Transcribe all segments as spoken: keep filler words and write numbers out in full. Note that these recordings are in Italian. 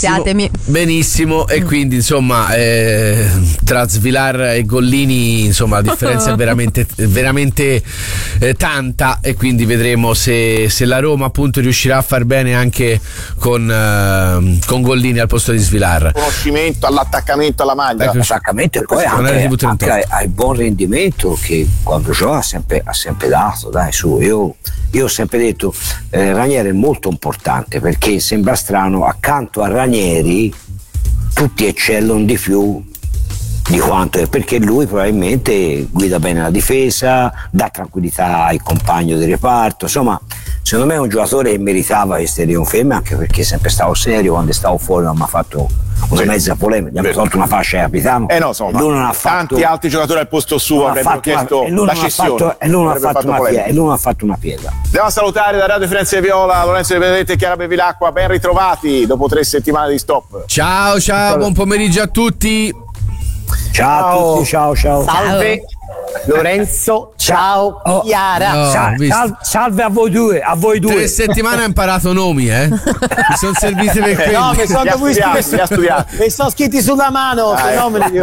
ringraziatemi. Benissimo, e quindi insomma eh, tra Svilar e Gollini insomma la differenza è veramente, veramente eh, tanta, e quindi vedremo se, se la Roma appunto riuscirà a far bene anche con, eh, con Gollini al posto di Svilar. Conoscimento all'attaccamento alla maglia, Ecco, L'attaccamento e poi anche, anche al buon rendimento che quando gioca ha sempre, ha sempre dato, dai su, io, io ho sempre detto eh, Ranieri è molto importante, perché sembra strano, accanto a Ranieri tutti eccellono di più di quanto è, perché lui probabilmente guida bene la difesa, dà tranquillità ai compagni di reparto, insomma secondo me è un giocatore che meritava queste riconferme, anche perché è sempre stato serio, quando stavo fuori non mi ha fatto una mezza polemica, gli hanno tolto una fascia di capitano, eh no, insomma, lui non ha fatto, tanti altri giocatori al posto suo avrebbero chiesto la cessione, e lui non ha fatto una pietra, e lui non ha fatto una pietra. Andiamo a salutare da Radio Firenze Viola Lorenzo De Benedetti e Chiara Bevilacqua, ben ritrovati dopo tre settimane di stop. Ciao ciao, buon pomeriggio a tutti. Ciao a tutti, ciao ciao. Salve Lorenzo, ciao Oh, Chiara. no, Salve, visto. salve a voi due, a voi due. Tre settimane ho imparato nomi, eh? Mi sono serviti per quelli. No, mi sono Li ha dovuti studiati, li ha studiati. mi sono scritti sulla mano, Ah, se no me li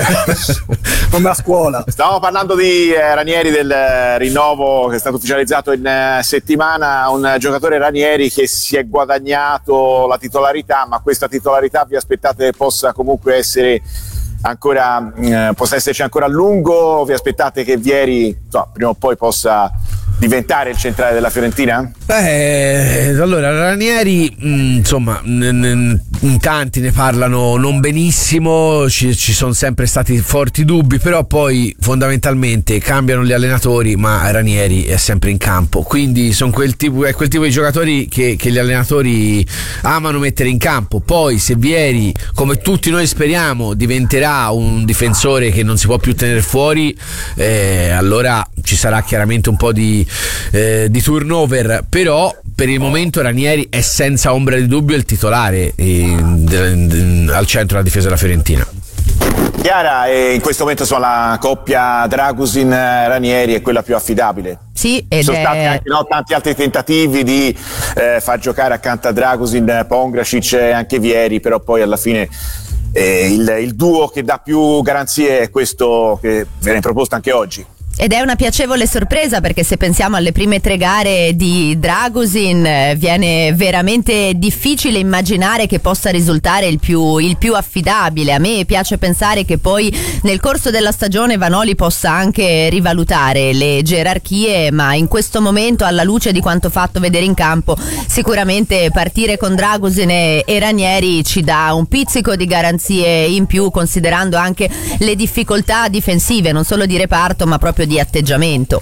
come a scuola. Stavamo parlando di eh, Ranieri, del eh, rinnovo che è stato ufficializzato in eh, settimana, un eh, giocatore Ranieri che si è guadagnato la titolarità, ma questa titolarità vi aspettate possa comunque essere ancora eh, possa esserci ancora a lungo? Vi aspettate che Vieri insomma, prima o poi possa diventare il centrale della Fiorentina? Beh, allora Ranieri mh, insomma n- n- in tanti ne parlano non benissimo, ci, ci sono sempre stati forti dubbi, però poi fondamentalmente cambiano gli allenatori ma Ranieri è sempre in campo, quindi sono quel tipo, è quel tipo di giocatori che, che gli allenatori amano mettere in campo. Poi se Vieri, come tutti noi speriamo, diventerà un difensore che non si può più tenere fuori, eh, allora ci sarà chiaramente un po' di Eh, di turnover, però per il momento Ranieri è senza ombra di dubbio il titolare eh, de, de, al centro della difesa della Fiorentina. Chiara, eh, in questo momento insomma, la coppia Dragusin-Ranieri è quella più affidabile. Sì, ed sono è... stati anche no, tanti altri tentativi di eh, far giocare accanto a Dragusin Pongracic e anche Vieri, però poi alla fine eh, il, il duo che dà più garanzie è questo che viene proposto anche oggi. Ed è una piacevole sorpresa, perché se pensiamo alle prime tre gare di Dragusin viene veramente difficile immaginare che possa risultare il più, il più affidabile. A me piace pensare che poi nel corso della stagione Vanoli possa anche rivalutare le gerarchie, ma in questo momento, alla luce di quanto fatto vedere in campo, sicuramente partire con Dragusin e, e Ranieri ci dà un pizzico di garanzie in più, considerando anche le difficoltà difensive non solo di reparto ma proprio di atteggiamento.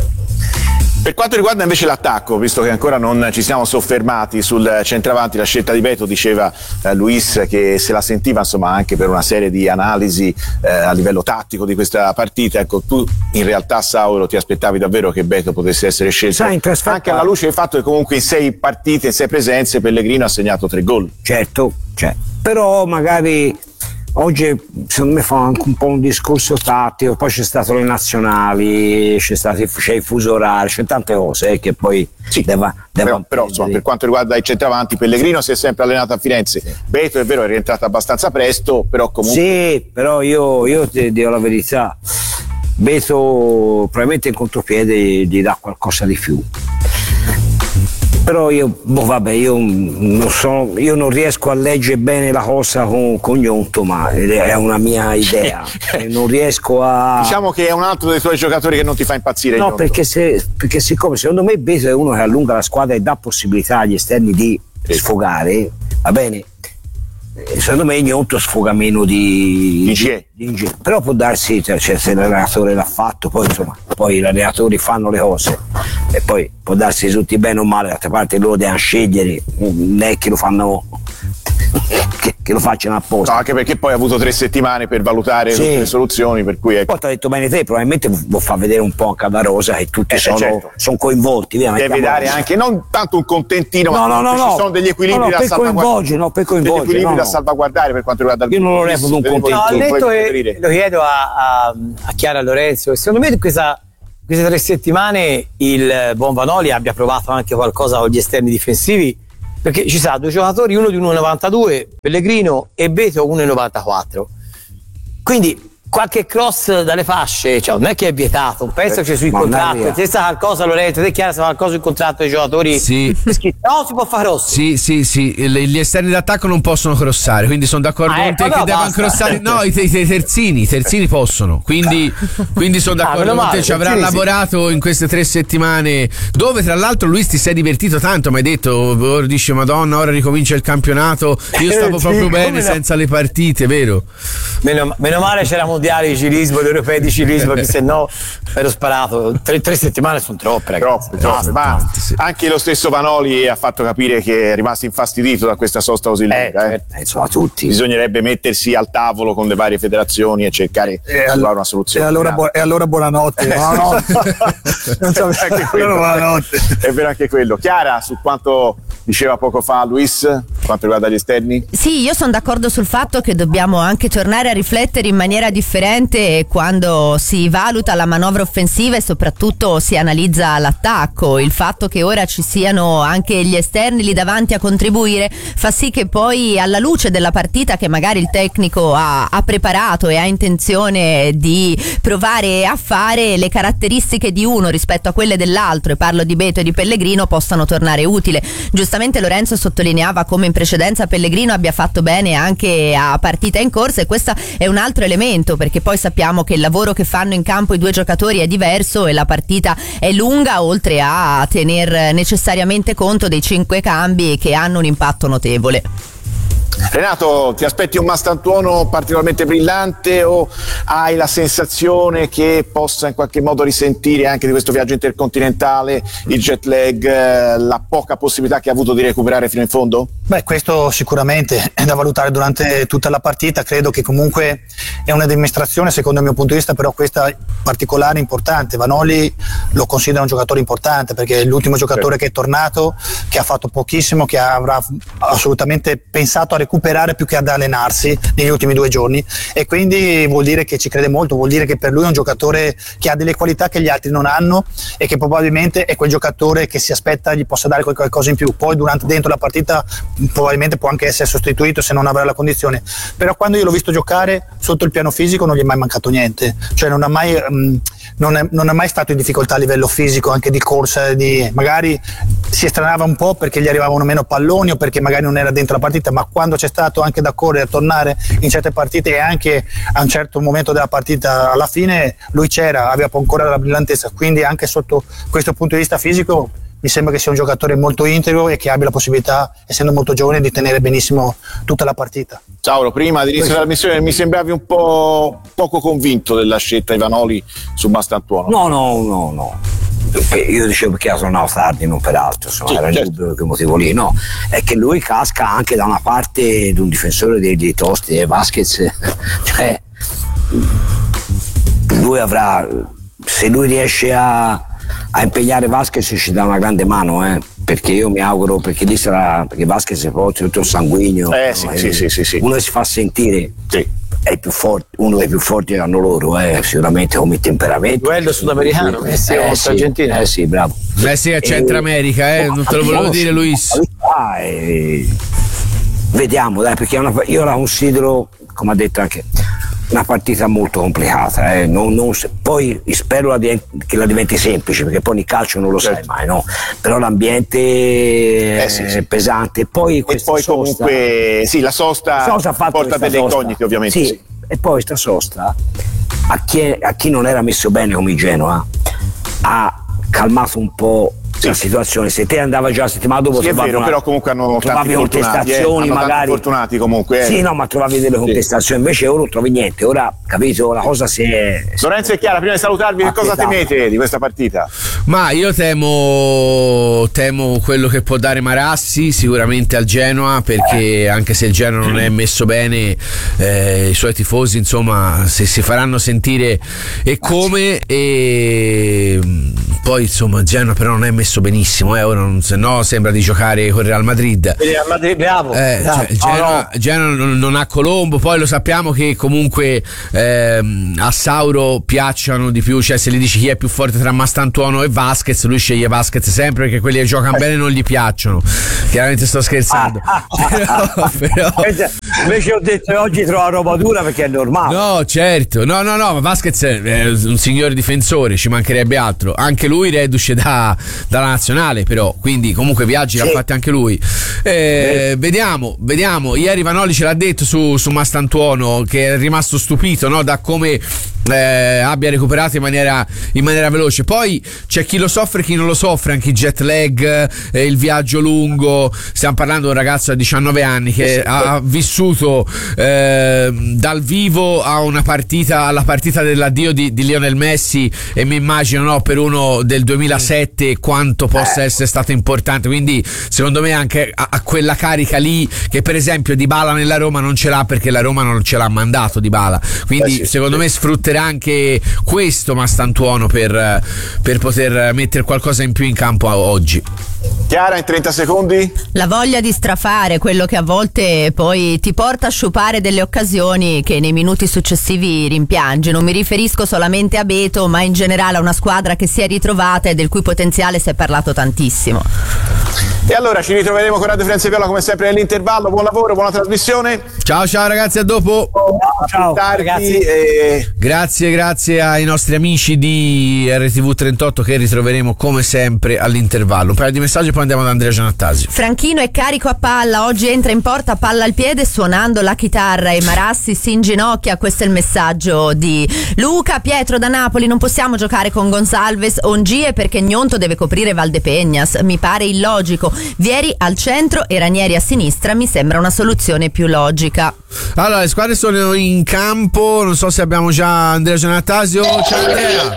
Per quanto riguarda invece l'attacco, visto che ancora non ci siamo soffermati sul centravanti, la scelta di Beto, diceva eh, Luis che se la sentiva insomma anche per una serie di analisi eh, a livello tattico di questa partita. Ecco, tu in realtà, Sauro, ti aspettavi davvero che Beto potesse essere scelto? Sai, anche alla luce del fatto che comunque in sei partite, in sei presenze, Pellegrino ha segnato tre gol. Certo, cioè, però magari oggi secondo me fa anche un po' un discorso tattico, poi c'è stato le nazionali, c'è stato c'è il fuso orario, c'è tante cose eh, che poi sì, deve, deve però, però insomma, per quanto riguarda i centravanti, Pellegrino si è sempre allenato a Firenze, sì. Beto è vero è rientrato abbastanza presto, però comunque sì, però io, io ti dico la verità, Beto probabilmente in contropiede gli dà qualcosa di più. Però io, boh, vabbè, io non, so, io non riesco a leggere bene la cosa con, con Gnonto, ma è una mia idea. Non riesco a. Diciamo che è un altro dei tuoi giocatori che non ti fa impazzire. No, perché, se, perché siccome secondo me Beto è uno che allunga la squadra e dà possibilità agli esterni di sfogare, va bene. Secondo me Gnonto sfoga meno di, di, G. di G. Però può darsi, cioè, se l'allenatore l'ha fatto, poi insomma, poi gli allenatori fanno le cose e poi può darsi risulti bene o male, d'altra parte loro devono scegliere, non è che lo fanno che, che lo facciano apposta. No, anche perché poi ha avuto tre settimane per valutare sì. tutte le soluzioni, per cui ecco. Poi ti ha detto bene te, probabilmente vuol far vedere un po' anche alla rosa che tutti eh, sono, certo. sono coinvolti. Via, deve dare anche non tanto un contentino, no, ma no, no, ci no. sono degli equilibri no, no, da per salvaguardare. No, per coinvolgere, degli equilibri no, da no. salvaguardare per quanto riguarda il io non lo reputo un contentino. No, detto che, lo chiedo a, a, a Chiara Lorenzo, secondo me questa, queste tre settimane il buon Vanoli abbia provato anche qualcosa con gli esterni difensivi perché ci sono due giocatori, uno di uno virgola novantadue, Pellegrino, e Beto uno virgola novantaquattro. Quindi qualche cross dalle fasce, cioè non è che è vietato, penso che sui contratti, se sta qualcosa, Lorenzo, te chiaro, se qualcosa sul contratto dei giocatori, sì. No, si può fare rosso. Sì, sì, sì, gli esterni d'attacco non possono crossare, quindi sono d'accordo ah, con te ecco, che no, devono crossare, no, i, i, i terzini, i terzini possono, quindi, quindi sono d'accordo ah, con te, ci avrà lavorato sì. in queste tre settimane, dove tra l'altro Luis ti sei divertito tanto, mi hai detto, ora dici Madonna, ora ricomincia il campionato, io stavo sì, proprio bene senza no. le partite, vero? Meno, meno male c'era mondiali di ciclismo, gli europei di ciclismo, che se no ero sparato. Tre, tre settimane sono troppe, ragazzi. Troppe, troppe. Ma tanti, sì. anche lo stesso Vanoli ha fatto capire che è rimasto infastidito da questa sosta così lunga. Eh, eh. Eh, insomma, tutti. Bisognerebbe mettersi al tavolo con le varie federazioni e cercare e di trovare una soluzione. E allora, bu- e allora buonanotte. buonanotte. non so, anche quello, buonanotte. È vero anche quello. Chiara, su quanto diceva poco fa Luis, quanto riguarda gli esterni? Sì, io sono d'accordo sul fatto che dobbiamo anche tornare a riflettere in maniera differente quando si valuta la manovra offensiva e soprattutto si analizza l'attacco. Il fatto che ora ci siano anche gli esterni lì davanti a contribuire fa sì che poi, alla luce della partita che magari il tecnico ha, ha preparato e ha intenzione di provare a fare, le caratteristiche di uno rispetto a quelle dell'altro, e parlo di Beto e di Pellegrino, possano tornare utile. Giustamente Lorenzo sottolineava come in precedenza Pellegrino abbia fatto bene anche a partita in corsa, e questo è un altro elemento, perché poi sappiamo che il lavoro che fanno in campo i due giocatori è diverso e la partita è lunga, oltre a tener necessariamente conto dei cinque cambi che hanno un impatto notevole. Renato, ti aspetti un Mastantuono particolarmente brillante o hai la sensazione che possa in qualche modo risentire anche di questo viaggio intercontinentale, il jet lag, la poca possibilità che ha avuto di recuperare fino in fondo? Beh, questo sicuramente è da valutare durante tutta la partita. Credo che comunque è una dimostrazione, secondo il mio punto di vista, però questa particolare importante. Vanoli lo considera un giocatore importante perché è l'ultimo giocatore che è tornato, che ha fatto pochissimo, che avrà assolutamente pensato a recuperare più che ad allenarsi negli ultimi due giorni, e quindi vuol dire che ci crede molto, vuol dire che per lui è un giocatore che ha delle qualità che gli altri non hanno e che probabilmente è quel giocatore che si aspetta gli possa dare qualcosa in più. Poi durante dentro la partita probabilmente può anche essere sostituito se non avrà la condizione, però quando io l'ho visto giocare sotto il piano fisico non gli è mai mancato niente, cioè non ha mai, mh, non è, non è mai stato in difficoltà a livello fisico, anche di corsa, di, magari si estranava un po' perché gli arrivavano meno palloni o perché magari non era dentro la partita, ma quando c'è stato anche da correre, a tornare in certe partite e anche a un certo momento della partita alla fine lui c'era, aveva ancora la brillantezza, quindi anche sotto questo punto di vista fisico mi sembra che sia un giocatore molto integro e che abbia la possibilità, essendo molto giovane, di tenere benissimo tutta la partita. Ciao, prima di iniziare la missione mi sembravi un po' poco convinto della scelta di Vanoli su Mastantuono. No, no, no, no. Io dicevo perché tornavo tardi, non per altro, insomma, sì, era certo. Dubbio che motivo lì, no, è che lui casca anche da una parte di un difensore dei, dei tosti, eh, Vasquez, cioè lui avrà, se lui riesce a, a impegnare Vasquez ci dà una grande mano, eh, perché io mi auguro, perché lì sarà, perché Vasquez è proprio tutto sanguigno, eh, sì, sì, sì, sì, sì. uno si fa sentire. Sì. È più forte, uno dei più forti hanno loro, eh, sicuramente come temperamento. Duello sudamericano, Messi eh, sì, Argentina. Eh sì, bravo. Messi a Centro America, eh, non te lo volevo dire, Luis. Ah, eh, vediamo, dai, perché una, io la considero, come ha detto anche, una partita molto complicata, eh. non, non, poi spero la diventi, che la diventi semplice, perché poi nel calcio non lo certo. sai mai, no? Però l'ambiente eh, è sì, sì. pesante, poi e poi sosta, comunque sì, la sosta, sosta porta delle sosta. incognite ovviamente sì. Sì. E poi sta sosta a chi, a chi non era messo bene come Genoa ha calmato un po' sì. la situazione. Se te andava già la settimana dopo, sì, è vero, una, però comunque hanno trovavi contestazioni, eh, magari fortunati comunque eh. sì, no, ma trovavi delle contestazioni, sì. Invece ora non trovi niente. Ora, capito, la cosa si è. Lorenzo e Chiara, prima di salutarvi, che cosa temete di questa partita? Ma io temo temo quello che può dare Marassi sicuramente al Genoa, perché anche se il Genoa non è messo bene, eh, i suoi tifosi insomma se si faranno sentire e come, e poi insomma Genoa però non è messo benissimo, eh, ora non, se no sembra di giocare con Real Madrid. Real Madrid bravo, eh, bravo. Cioè, Genoa, oh, no. Genoa non, non ha Colombo, poi lo sappiamo che comunque ehm, a Sauro piacciono di più, cioè se gli dici chi è più forte tra Mastantuono e Vasquez, lui sceglie Vasquez sempre perché quelli che giocano bene non gli piacciono. Chiaramente sto scherzando. però, però... Invece ho detto che oggi trova roba dura perché è normale. No, certo, no, no, no, ma Vasquez è un signore difensore, ci mancherebbe altro. Anche lui reduce da, dalla nazionale, però, quindi comunque viaggi sì. l'ha fatti anche lui. Eh, vediamo, vediamo. Ieri Vanoli ce l'ha detto su, su Mastantuono, che è rimasto stupito, no, da come eh, abbia recuperato in maniera, in maniera veloce. Poi c'è chi lo soffre e chi non lo soffre, anche il jet lag, eh, il viaggio lungo. Stiamo parlando di un ragazzo di diciannove anni che ha vissuto eh, dal vivo a una partita, alla partita dell'addio di, di Lionel Messi, e mi immagino, no, per uno del duemilasette quanto possa essere stato importante. Quindi secondo me anche a, a quella carica lì, che per esempio Dybala nella Roma non ce l'ha perché la Roma non ce l'ha mandato Dybala, quindi eh sì, secondo sì. me sfrutterà anche questo Mastantuono per, per poter mettere qualcosa in più in campo oggi. Chiara, in trenta secondi? La voglia di strafare, quello che a volte poi ti porta a sciupare delle occasioni che nei minuti successivi rimpiangi. Non mi riferisco solamente a Beto, ma in generale a una squadra che si è ritrovata e del cui potenziale si è parlato tantissimo. E allora ci ritroveremo con Radio Firenze Viola come sempre nell'intervallo. Buon lavoro, buona trasmissione. Ciao ciao ragazzi, a dopo. Ciao, ciao ragazzi. E... Grazie, grazie ai nostri amici di R T V trentotto che ritroveremo come sempre all'intervallo. Un paio di messaggi e poi andiamo da Andrea Giannattasio. Franchino è carico a palla, oggi entra in porta palla al piede suonando la chitarra e Marassi si inginocchia. Questo è il messaggio di Luca. Pietro da Napoli: non possiamo giocare con Gonzalez Ongie perché Gnonto deve coprire Valdepeñas, mi pare illogico. Vieri al centro e Ranieri a sinistra mi sembra una soluzione più logica. Allora, le squadre sono in campo, non so se abbiamo già Andrea Giannattasio. Ciao Andrea.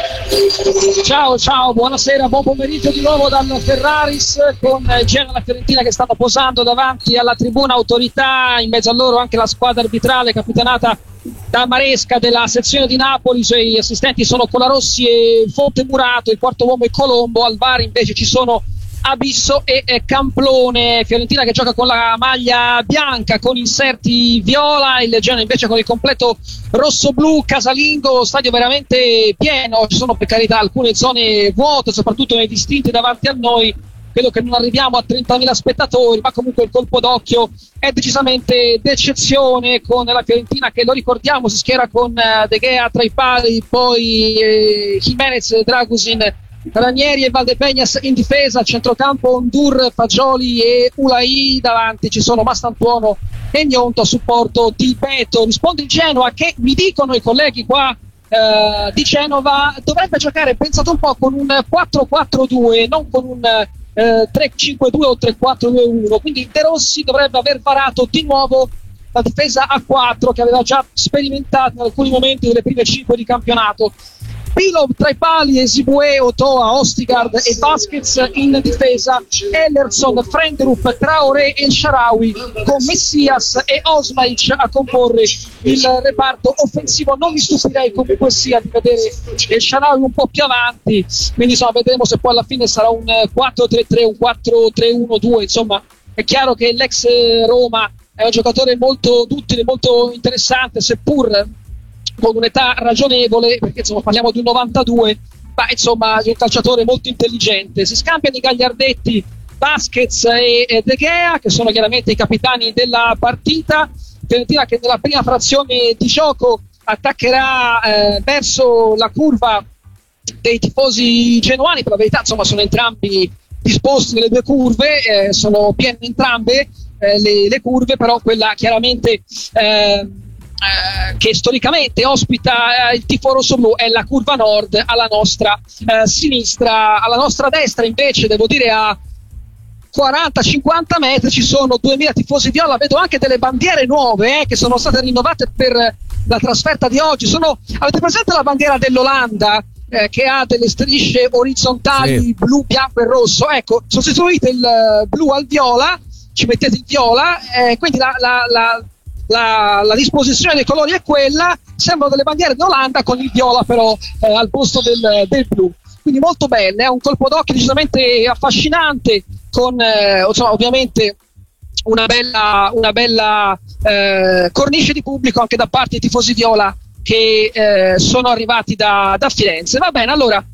Ciao ciao, buonasera, buon pomeriggio di nuovo dal Ferraris con Genoa e la Fiorentina che stanno posando davanti alla tribuna autorità, in mezzo a loro anche la squadra arbitrale capitanata da Maresca della sezione di Napoli. I suoi assistenti sono Colarossi e Fonte Murato, il quarto uomo è Colombo, al V A R invece ci sono Abisso e Camplone. Fiorentina che gioca con la maglia bianca con inserti viola, il Genoa invece con il completo rosso-blu casalingo, stadio veramente pieno, ci sono per carità alcune zone vuote soprattutto nei distinti davanti a noi, credo che non arriviamo a trentamila spettatori, ma comunque il colpo d'occhio è decisamente d'eccezione con la Fiorentina che, lo ricordiamo, si schiera con De Gea tra i pali, poi eh, Jimenez, Dragusin, Ranieri e Valdepeñas in difesa, a centrocampo Ondur, Fagioli e Ulai, davanti ci sono Mastantuono e Gnonto a supporto di Beto. Risponde il Genoa che, mi dicono i colleghi qua eh, di Genova, dovrebbe giocare, pensate un po', con un quattro quattro due, non con un eh, tre cinque due o tre quattro due uno, quindi De Rossi dovrebbe aver varato di nuovo la difesa a quattro che aveva già sperimentato in alcuni momenti delle prime cinque di campionato. Pilov tra i pali, Esibue, Otoa, Ostigard e Vasquez in difesa, Ellerson, Frenderup, Traoré e El Shaarawy con Messias e Osmaic a comporre il reparto offensivo. Non mi stupirei comunque sia di vedere El Shaarawy un po' più avanti, quindi insomma vedremo se poi alla fine sarà un quattro tre tre, un quattro tre uno due. Insomma è chiaro che l'ex Roma è un giocatore molto duttile, molto interessante, seppur con un'età ragionevole, perché insomma parliamo di un novantadue, ma insomma di un calciatore molto intelligente. Si scambiano i gagliardetti Vasquez e De Gea, che sono chiaramente i capitani della partita. Fiorentina che nella prima frazione di gioco attaccherà eh, verso la curva dei tifosi genuani, per la verità insomma sono entrambi disposti nelle due curve, eh, sono piene entrambe eh, le, le curve, però quella chiaramente eh, Eh, che storicamente ospita eh, il tifo rosso-blu è la curva nord alla nostra eh, sinistra. Alla nostra destra invece, devo dire, a quaranta cinquanta metri ci sono duemila tifosi viola. Vedo anche delle bandiere nuove eh, che sono state rinnovate per la trasferta di oggi. Sono, avete presente la bandiera dell'Olanda eh, che ha delle strisce orizzontali, sì, blu, bianco e rosso? Ecco, sostituite il uh, blu al viola, ci mettete il viola, eh, quindi la, la, la La, la disposizione dei colori è quella, sembrano delle bandiere d'Olanda con il viola però eh, al posto del, del blu. quindi molto belle, è un colpo d'occhio decisamente affascinante, con eh, insomma, ovviamente una bella, una bella eh, cornice di pubblico anche da parte dei tifosi viola che eh, sono arrivati da, da Firenze. Va bene, allora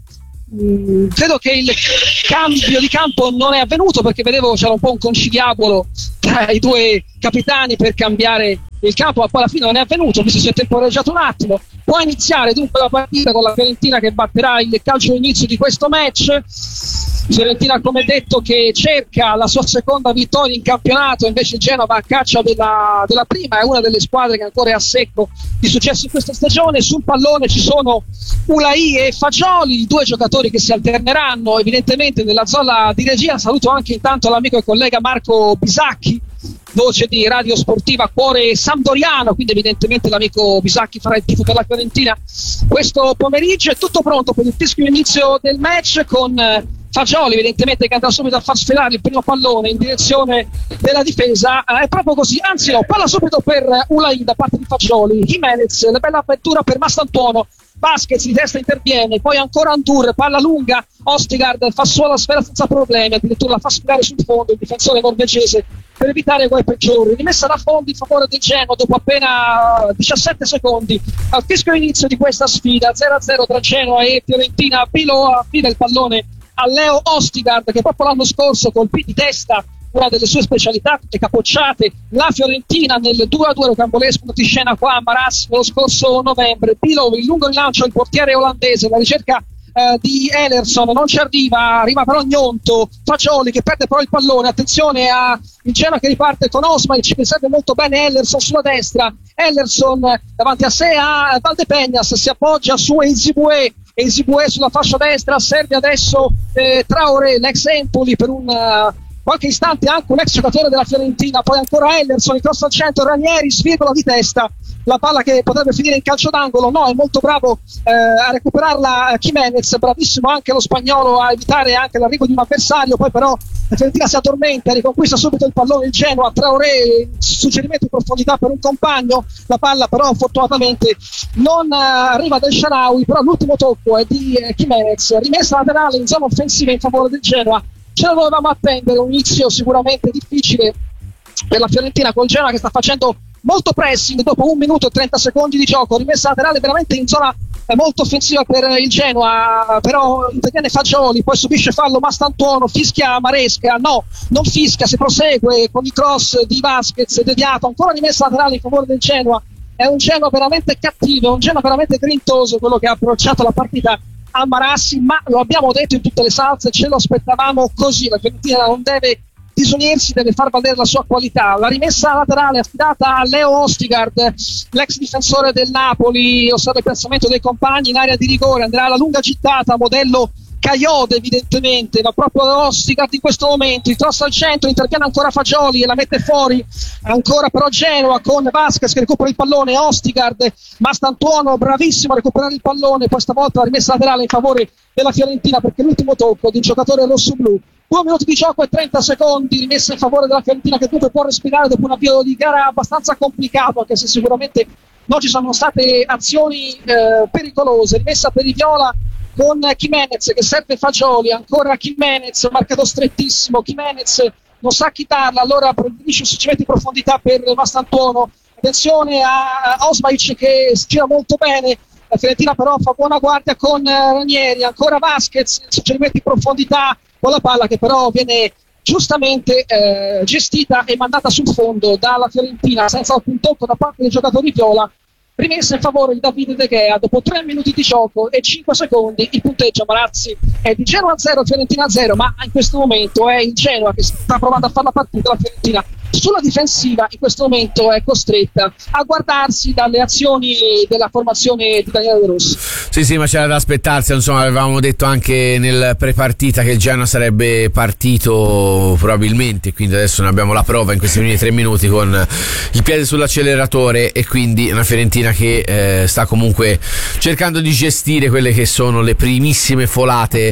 mh, credo che il cambio di campo non è avvenuto, perché vedevo c'era un po' un conciliabolo tra i due capitani per cambiare il campo, ma poi alla fine non è avvenuto, mi si è temporeggiato un attimo. Può iniziare dunque la partita con la Fiorentina che batterà il calcio d'inizio di questo match. Fiorentina, come detto, che cerca la sua seconda vittoria in campionato, invece il Genova a caccia della, della prima, è una delle squadre che ancora è a secco di successo in questa stagione. Sul pallone ci sono Ulai e Fagioli, due giocatori che si alterneranno evidentemente nella zona di regia. Saluto anche intanto l'amico e collega Marco Bisacchi, voce di Radio Sportiva Cuore Sampdoriano, quindi evidentemente l'amico Bisacchi farà il tifo per la Fiorentina questo pomeriggio. È tutto pronto per il fischio inizio del match, con Fagioli evidentemente che andrà subito a far sfilare il primo pallone in direzione della difesa. È proprio così, anzi no, palla subito per Ulai da parte di Fagioli. Jimenez, la bella apertura per Mastantuono, Vasquez di testa interviene, poi ancora Antur, palla lunga, Ostigard fa solo la sfera senza problemi, addirittura la fa sfilare sul fondo il difensore norvegese per evitare guai peggiori. Rimessa da fondo in favore del Genoa dopo appena diciassette secondi al fischio inizio di questa sfida. Zero a zero tra Genoa e Fiorentina. Pilo affida il pallone a Leo Ostigard, che proprio l'anno scorso colpì di testa, una delle sue specialità, tutte capocciate, la Fiorentina nel due a due rocambolesco di scena qua a Marassi lo scorso novembre. Pilo, il lungo rilancio il portiere olandese, la ricerca eh, di Ellerson non ci arriva, arriva però Gnonto. Fagioli che perde però il pallone, attenzione a il Genoa che riparte con Osman, ci serve molto bene Ellerson sulla destra. Ellerson davanti a sé a Valdepeñas, si appoggia su Ezibue, Ezibue sulla fascia destra, serve adesso eh, Traoré, l'ex Empoli, per un uh, qualche istante anche un ex giocatore della Fiorentina, poi ancora Ellerson, il cross al centro, Ranieri svirgola di testa, la palla che potrebbe finire in calcio d'angolo, no, è molto bravo eh, a recuperarla Jimenez, bravissimo anche lo spagnolo a evitare anche l'arrivo di un avversario, poi però la Fiorentina si addormenta, riconquista subito il pallone il Genoa, Traoré, suggerimento in profondità per un compagno, la palla però fortunatamente non uh, arriva del Shaarawy, però l'ultimo tocco è di uh, Jimenez, rimessa laterale in zona offensiva in favore del Genoa. Ce la dovevamo attendere, un inizio sicuramente difficile per la Fiorentina col Genoa che sta facendo molto pressing dopo un minuto e trenta secondi di gioco, rimessa laterale veramente in zona molto offensiva per il Genoa, però interviene Fagioli, poi subisce fallo Mastantuono, fischia Maresca, no, non fischia, si prosegue con il cross di Vasquez deviato, ancora rimessa laterale in favore del Genoa. È un Genoa veramente cattivo, un Genoa veramente grintoso quello che ha approcciato la partita a Marassi, ma lo abbiamo detto in tutte le salse, ce lo aspettavamo così. La Fiorentina non deve disunirsi, deve far valere la sua qualità. La rimessa laterale affidata a Leo Ostigard, l'ex difensore del Napoli, osserva il piazzamento dei compagni in area di rigore, andrà alla lunga gittata, modello Caiode evidentemente, ma proprio Ostigard in questo momento, il cross al centro, interviene ancora Fagioli e la mette fuori, ancora però Genoa con Vasquez che recupera il pallone, Ostigard, Mastantuono bravissimo a recuperare il pallone, poi stavolta la rimessa laterale in favore della Fiorentina perché l'ultimo tocco di un giocatore rossoblu. Due minuti di gioco e trenta secondi, rimessa in favore della Fiorentina che dunque può respirare dopo un avvio di gara abbastanza complicato, anche se sicuramente non ci sono state azioni eh, pericolose. Rimessa per i viola con Jimenez che serve Fagioli, ancora Jimenez, marcato strettissimo, Jimenez non sa chitarla, allora preferisce succedimenti in profondità per Mastantuono, attenzione a Osmaic che si gira molto bene, la Fiorentina però fa buona guardia con Ranieri, ancora Vasquez, suggerimenti in profondità con la palla che però viene giustamente eh, gestita e mandata sul fondo dalla Fiorentina senza alcun tocco da parte dei giocatori viola. Rimessa in favore di Davide De Gea dopo tre minuti di gioco e cinque secondi. Il punteggio a Marazzi è di Genoa zero, Fiorentina zero, ma in questo momento è il Genoa che sta provando a fare la partita. La Fiorentina sulla difensiva in questo momento è costretta a guardarsi dalle azioni della formazione di Daniele De Rossi. Sì, sì, ma c'era da aspettarsi, insomma, avevamo detto anche nel pre-partita che il Genoa sarebbe partito probabilmente, quindi adesso ne abbiamo la prova in questi primi tre minuti con il piede sull'acceleratore e quindi una Fiorentina che eh, sta comunque cercando di gestire quelle che sono le primissime folate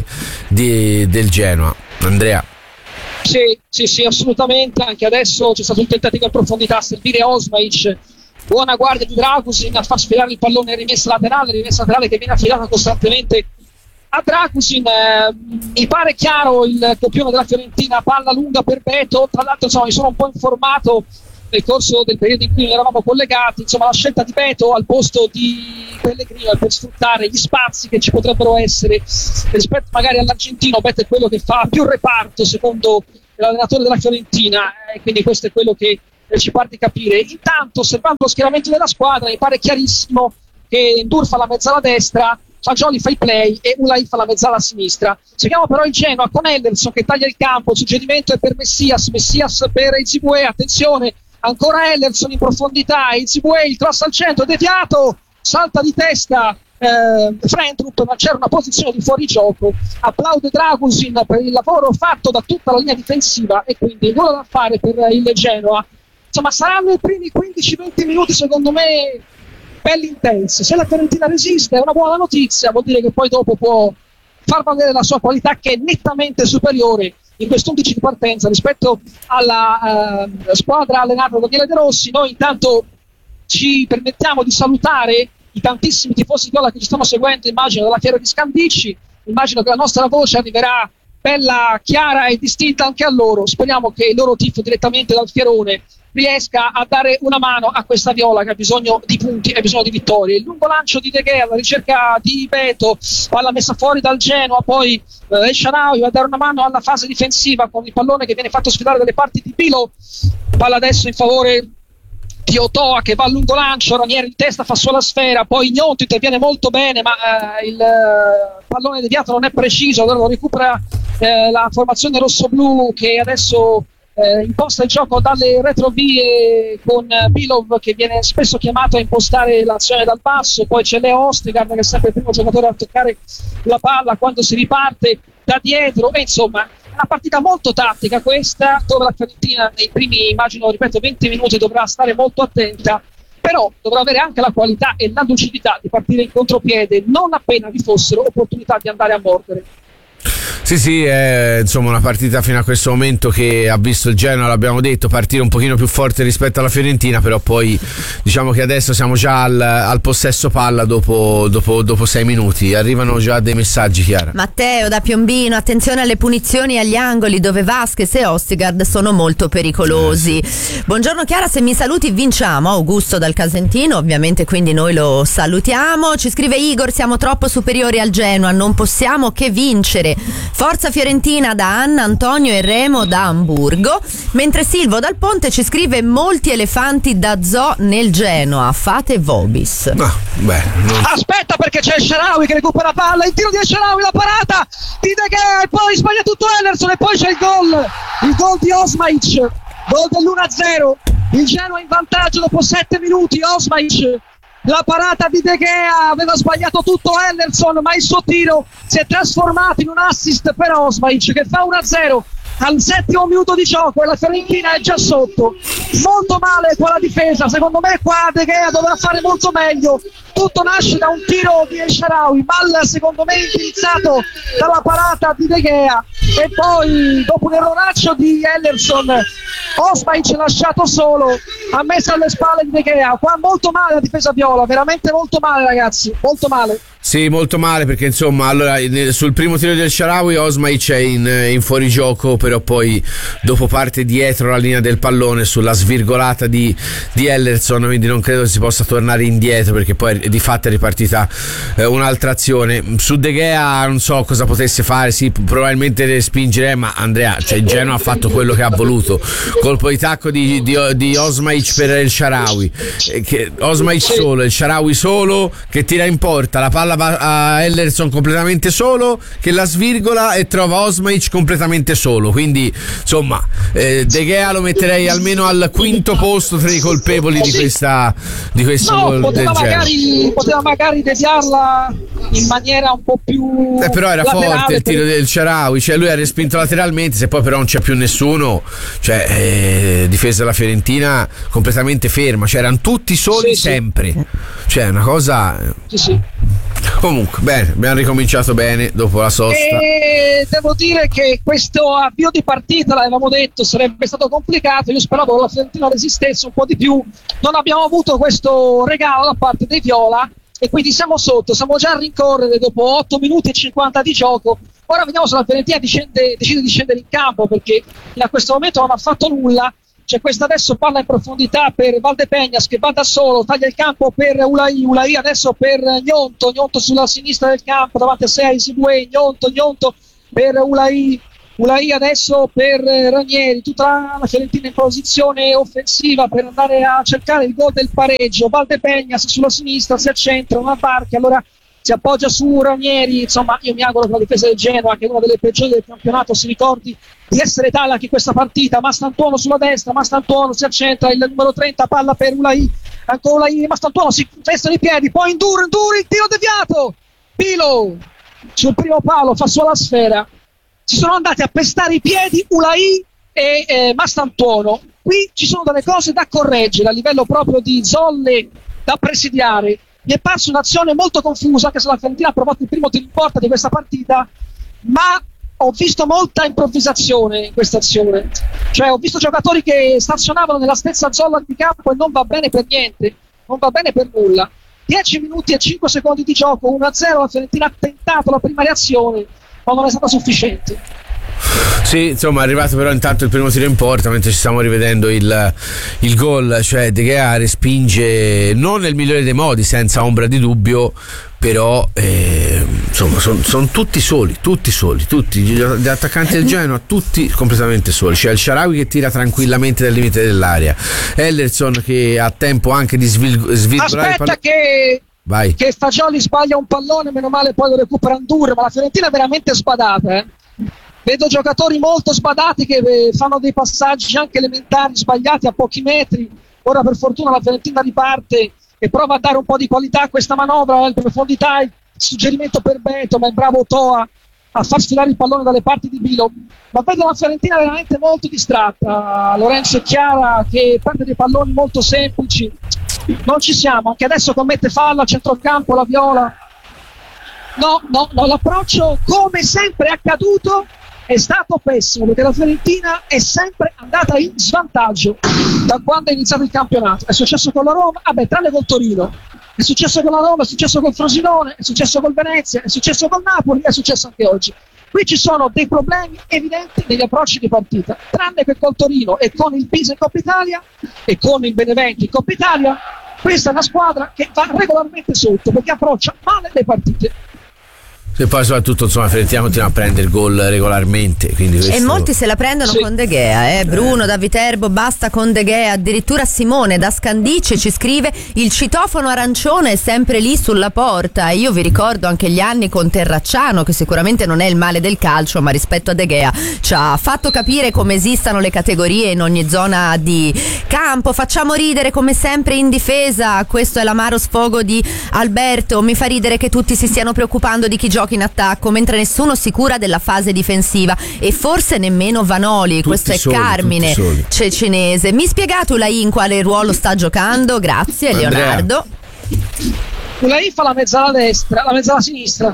di, del Genoa. Andrea. Sì, sì, sì, assolutamente. Anche adesso c'è stato un tentativo in profondità a servire Osmaic. Buona guardia di Dragusin a far sfilare il pallone, rimessa laterale, rimessa laterale che viene affidata costantemente a Dragusin. Eh, mi pare chiaro il copione della Fiorentina, palla lunga per Beto. Tra l'altro insomma, mi sono un po' informato nel corso del periodo in cui non eravamo collegati, insomma la scelta di Beto al posto di Pellegrino è per sfruttare gli spazi che ci potrebbero essere rispetto magari all'argentino. Beto è quello che fa più reparto secondo l'allenatore della Fiorentina, e quindi questo è quello che ci pare di capire. Intanto, osservando lo schieramento della squadra, mi pare chiarissimo che Ndur fa la mezzala a destra, Fagioli fa i play e Ulai fa la mezzala a sinistra. Seguiamo però il Genoa con Henderson che taglia il campo, il suggerimento è per Messias, Messias per Izibue, attenzione, ancora Henderson in profondità, Izibue, il cross al centro, deviato, salta di testa eh, Frentrup, ma c'era una posizione di fuorigioco. Applaude Dragusin per il lavoro fatto da tutta la linea difensiva e quindi nulla da fare per il Genoa. Insomma, saranno i primi quindici venti minuti secondo me belli intensi. Se la Fiorentina resiste è una buona notizia, vuol dire che poi dopo può far valere la sua qualità, che è nettamente superiore in quest'undici di partenza rispetto alla uh, squadra allenata da Daniele De Rossi. Noi intanto ci permettiamo di salutare i tantissimi tifosi viola che ci stanno seguendo, immagino dalla Fiera di Scandicci, immagino che la nostra voce arriverà bella, chiara e distinta anche a loro. Speriamo che il loro tifo direttamente dal Fierone riesca a dare una mano a questa viola che ha bisogno di punti e ha bisogno di vittorie. Il lungo lancio di De Gea, la ricerca di Beto, palla messa fuori dal Genoa, poi eh, El Shaarawy va a dare una mano alla fase difensiva con il pallone che viene fatto sfilare dalle parti di Bilo, palla adesso in favore di Otoa che va a lungo lancio, Ranieri in testa fa sua la sfera, poi Gnonto interviene molto bene ma eh, il eh, pallone deviato non è preciso, allora lo recupera eh, la formazione rossoblù che adesso Eh, imposta il gioco dalle retrovie con eh, Bilov che viene spesso chiamato a impostare l'azione dal basso, poi c'è Leo Ostigard che è sempre il primo giocatore a toccare la palla quando si riparte da dietro, e insomma è una partita molto tattica questa, dove la Fiorentina nei primi, immagino, ripeto, venti minuti dovrà stare molto attenta, però dovrà avere anche la qualità e la lucidità di partire in contropiede non appena vi fossero opportunità di andare a mordere. Sì, sì, è insomma una partita fino a questo momento che ha visto il Genoa, l'abbiamo detto, partire un pochino più forte rispetto alla Fiorentina, però poi diciamo che adesso siamo già al, al possesso palla dopo, dopo, dopo sei minuti. Arrivano già dei messaggi, Chiara. Matteo da Piombino, attenzione alle punizioni agli angoli dove Vasquez e Ostigard sono molto pericolosi. Eh. Buongiorno Chiara, se mi saluti vinciamo. Augusto dal Casentino, ovviamente, quindi noi lo salutiamo. Ci scrive Igor, siamo troppo superiori al Genoa, non possiamo che vincere. Forza Fiorentina da Anna, Antonio e Remo da Amburgo, mentre Silvo dal Ponte ci scrive molti elefanti da zoo nel Genoa, fate vobis. No, beh, non... Aspetta perché c'è El Shaarawy che recupera palla, il tiro di El Shaarawy, la parata di De Gea e poi sbaglia tutto Henderson e poi c'è il gol, il gol di Osmaic, gol dell'uno a zero, il Genoa in vantaggio dopo sette minuti, Osmaic. La parata di De Gea, aveva sbagliato tutto Henderson, ma il suo tiro si è trasformato in un assist per Osmaic che fa uno a zero al settimo minuto di gioco e la Fiorentina è già sotto. Molto male qua la difesa, secondo me qua De Gea dovrà fare molto meglio. Tutto nasce da un tiro di El Shaarawy, mal secondo me indirizzato dalla parata di De Gea, e poi dopo un erroraccio di Henderson Osmaic lasciato solo, ha messo alle spalle di De Gea. Qua molto male la difesa viola, veramente molto male ragazzi, molto male. Sì, molto male perché insomma allora sul primo tiro del Shaarawy Osmaic è in, in fuorigioco, però poi dopo parte dietro la linea del pallone sulla svirgolata di, di Henderson, quindi non credo si possa tornare indietro perché poi di fatto è ripartita eh, un'altra azione. Su De Gea non so cosa potesse fare, sì, probabilmente deve spingere, ma Andrea, cioè il Genoa ha fatto quello che ha voluto, colpo di tacco di, di, di Osmaic per El Shaarawy, eh, che, Osmaic solo, El Shaarawy solo che tira in porta, la palla va a Henderson completamente solo che la svirgola e trova Osmaic completamente solo, quindi insomma eh, De Gea lo metterei almeno al quinto posto tra i colpevoli di questa di questo no, gol poteva del magari, poteva magari deviarla in maniera un po' più eh, però era forte il tiro del Shaarawy, cioè lui ha respinto lateralmente, se poi però non c'è più nessuno, cioè eh, difesa della Fiorentina completamente ferma, cioè erano tutti soli sì, sempre sì. Cioè una cosa sì, sì. Comunque bene, abbiamo ricominciato bene dopo la sosta e devo dire che questo avvio di partita, l'avevamo detto, sarebbe stato complicato, io speravo che la Fiorentina resistesse un po' di più, non abbiamo avuto questo regalo da parte dei viola, e quindi siamo sotto, siamo già a rincorrere dopo otto minuti e cinquanta di gioco. Ora vediamo se la Fiorentina decide, decide di scendere in campo, perché a questo momento non ha fatto nulla. C'è questa adesso palla in profondità per Valdepegnas che va da solo, taglia il campo per Ulai, Ulai adesso per Gnonto, Gnonto sulla sinistra del campo davanti a sé a Isibue, Gnonto, Gnonto per Ulai, Ulai adesso per Ranieri, tutta la Fiorentina in posizione offensiva per andare a cercare il gol del pareggio. Valdepegnas sulla sinistra si accentra, una barca, allora si appoggia su Ranieri. Insomma, io mi auguro che la difesa del Genoa, che è una delle peggiori del campionato, si ricordi di essere tale anche in questa partita. Mastantuono sulla destra, Mastantuono si accentra, il numero trenta, palla per Ulai, ancora Ulai, Mastantuono si festano i piedi, poi Ndur, Ndur, il tiro deviato, Pilo sul primo palo fa sua la sfera. Si sono andati a pestare i piedi Ulai e eh, Mastantuono. Qui ci sono delle cose da correggere a livello proprio di zolle da presidiare. Mi è parso un'azione molto confusa, anche se la Fiorentina ha provato il primo tiro in porta di questa partita, ma ho visto molta improvvisazione in questa azione. Cioè ho visto giocatori che stazionavano nella stessa zona di campo e non va bene per niente, non va bene per nulla. dieci minuti e cinque secondi di gioco, uno a zero, la Fiorentina ha tentato la prima reazione, ma non è stata sufficiente. Sì, insomma è arrivato però intanto il primo tiro in porta mentre ci stiamo rivedendo il, il gol, cioè De Gea respinge non nel migliore dei modi, senza ombra di dubbio, però eh, insomma sono son tutti soli, tutti soli, tutti gli, gli attaccanti del Genoa, tutti completamente soli. C'è il Shaarawy che tira tranquillamente dal limite dell'area, Ellerson che ha tempo anche di svil- svirgolare aspetta il pallone. che Vai. che Fagioli sbaglia un pallone, meno male poi lo recupera Ndur, ma la Fiorentina è veramente sbadata, eh. Vedo giocatori molto sbadati che eh, fanno dei passaggi anche elementari sbagliati a pochi metri. Ora per fortuna la Fiorentina riparte e prova a dare un po' di qualità a questa manovra in profondità. Il suggerimento per Beto, ma è bravo Toa a far sfilare il pallone dalle parti di Bilo. Ma vedo la Fiorentina veramente molto distratta. Lorenzo e Chiara che perde dei palloni molto semplici. Non ci siamo, anche adesso commette fallo a centrocampo la Viola. No, no, no, l'approccio come sempre è accaduto è stato pessimo, perché la Fiorentina è sempre andata in svantaggio da quando è iniziato il campionato. È successo con la Roma, vabbè, tranne col Torino, è successo con la Roma, è successo col Frosinone, è successo col Venezia, è successo col Napoli, è successo anche oggi. Qui ci sono dei problemi evidenti negli approcci di partita, tranne che col Torino e con il Pisa in Coppa Italia e con il Benevento in Coppa Italia. Questa è una squadra che va regolarmente sotto perché approccia male le partite. E poi soprattutto insomma Fiorentina continua a prendere gol regolarmente, quindi questo... e molti se la prendono sì. con De Gea, eh? Bruno da Viterbo, basta con De Gea. Addirittura Simone da Scandice ci scrive: il citofono arancione è sempre lì sulla porta. Io vi ricordo anche gli anni con Terracciano, che sicuramente non è il male del calcio, ma rispetto a De Gea ci ha fatto capire come esistano le categorie in ogni zona di campo. Facciamo ridere come sempre in difesa, questo è l'amaro sfogo di Alberto. Mi fa ridere che tutti si stiano preoccupando di chi gioca in attacco mentre nessuno si cura della fase difensiva, e forse nemmeno Vanoli. Tutti questo è soli, Carmine Cecinese. Mi spiegate Ulai in quale ruolo sta giocando? Grazie Andrea. Leonardo. Ulai fa la mezzala destra, la mezzala sinistra.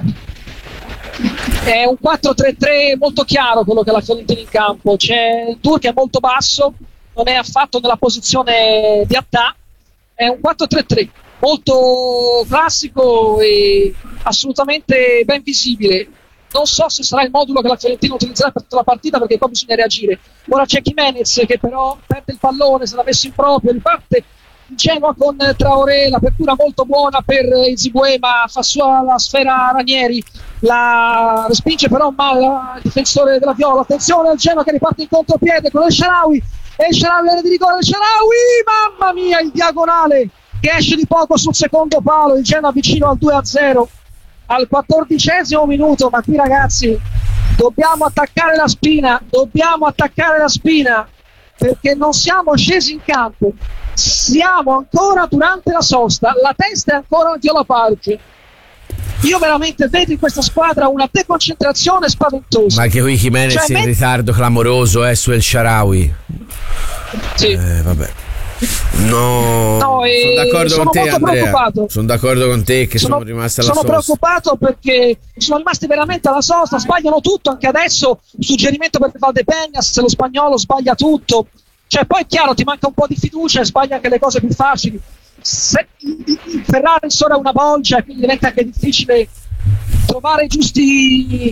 È un quattro tre tre molto chiaro quello che ha la Fiorentina in campo. C'è Dur che è molto basso, non è affatto nella posizione di attacco. È un quattro tre tre molto classico e assolutamente ben visibile. Non so se sarà il modulo che la Fiorentina utilizzerà per tutta la partita, perché poi bisogna reagire. Ora c'è Jimenez che però perde il pallone, se l'ha messo in proprio, riparte il Genoa con Traoré, l'apertura molto buona per Isibue, ma fa sua la sfera Ranieri, la respinge però male il difensore della Viola. Attenzione al Genoa che riparte in contropiede con il Shaarawy, e il Shaarawy viene di rigore, il Shaarawy, mamma mia, il diagonale che esce di poco sul secondo palo. Il Genoa vicino al due a zero al quattordicesimo minuto. Ma qui ragazzi dobbiamo attaccare la spina, dobbiamo attaccare la spina, perché non siamo scesi in campo, siamo ancora durante la sosta, la testa è ancora al Viola Park. Io veramente vedo in questa squadra una deconcentrazione spaventosa. Ma anche qui Jimenez cioè, in met- ritardo clamoroso eh, su El Shaarawy. Sì. Eh, vabbè. No, no sono d'accordo sono con te molto Andrea. preoccupato. Sono d'accordo con te che sono, sono rimasti alla sono sosta. Sono preoccupato perché sono rimasti veramente alla sosta, sbagliano tutto, anche adesso il suggerimento per Valdepegnas, se lo spagnolo sbaglia tutto. Cioè poi è chiaro, ti manca un po' di fiducia e sbaglia anche le cose più facili. se, il Ferrari ora è una bolgia e quindi diventa anche difficile trovare i giusti,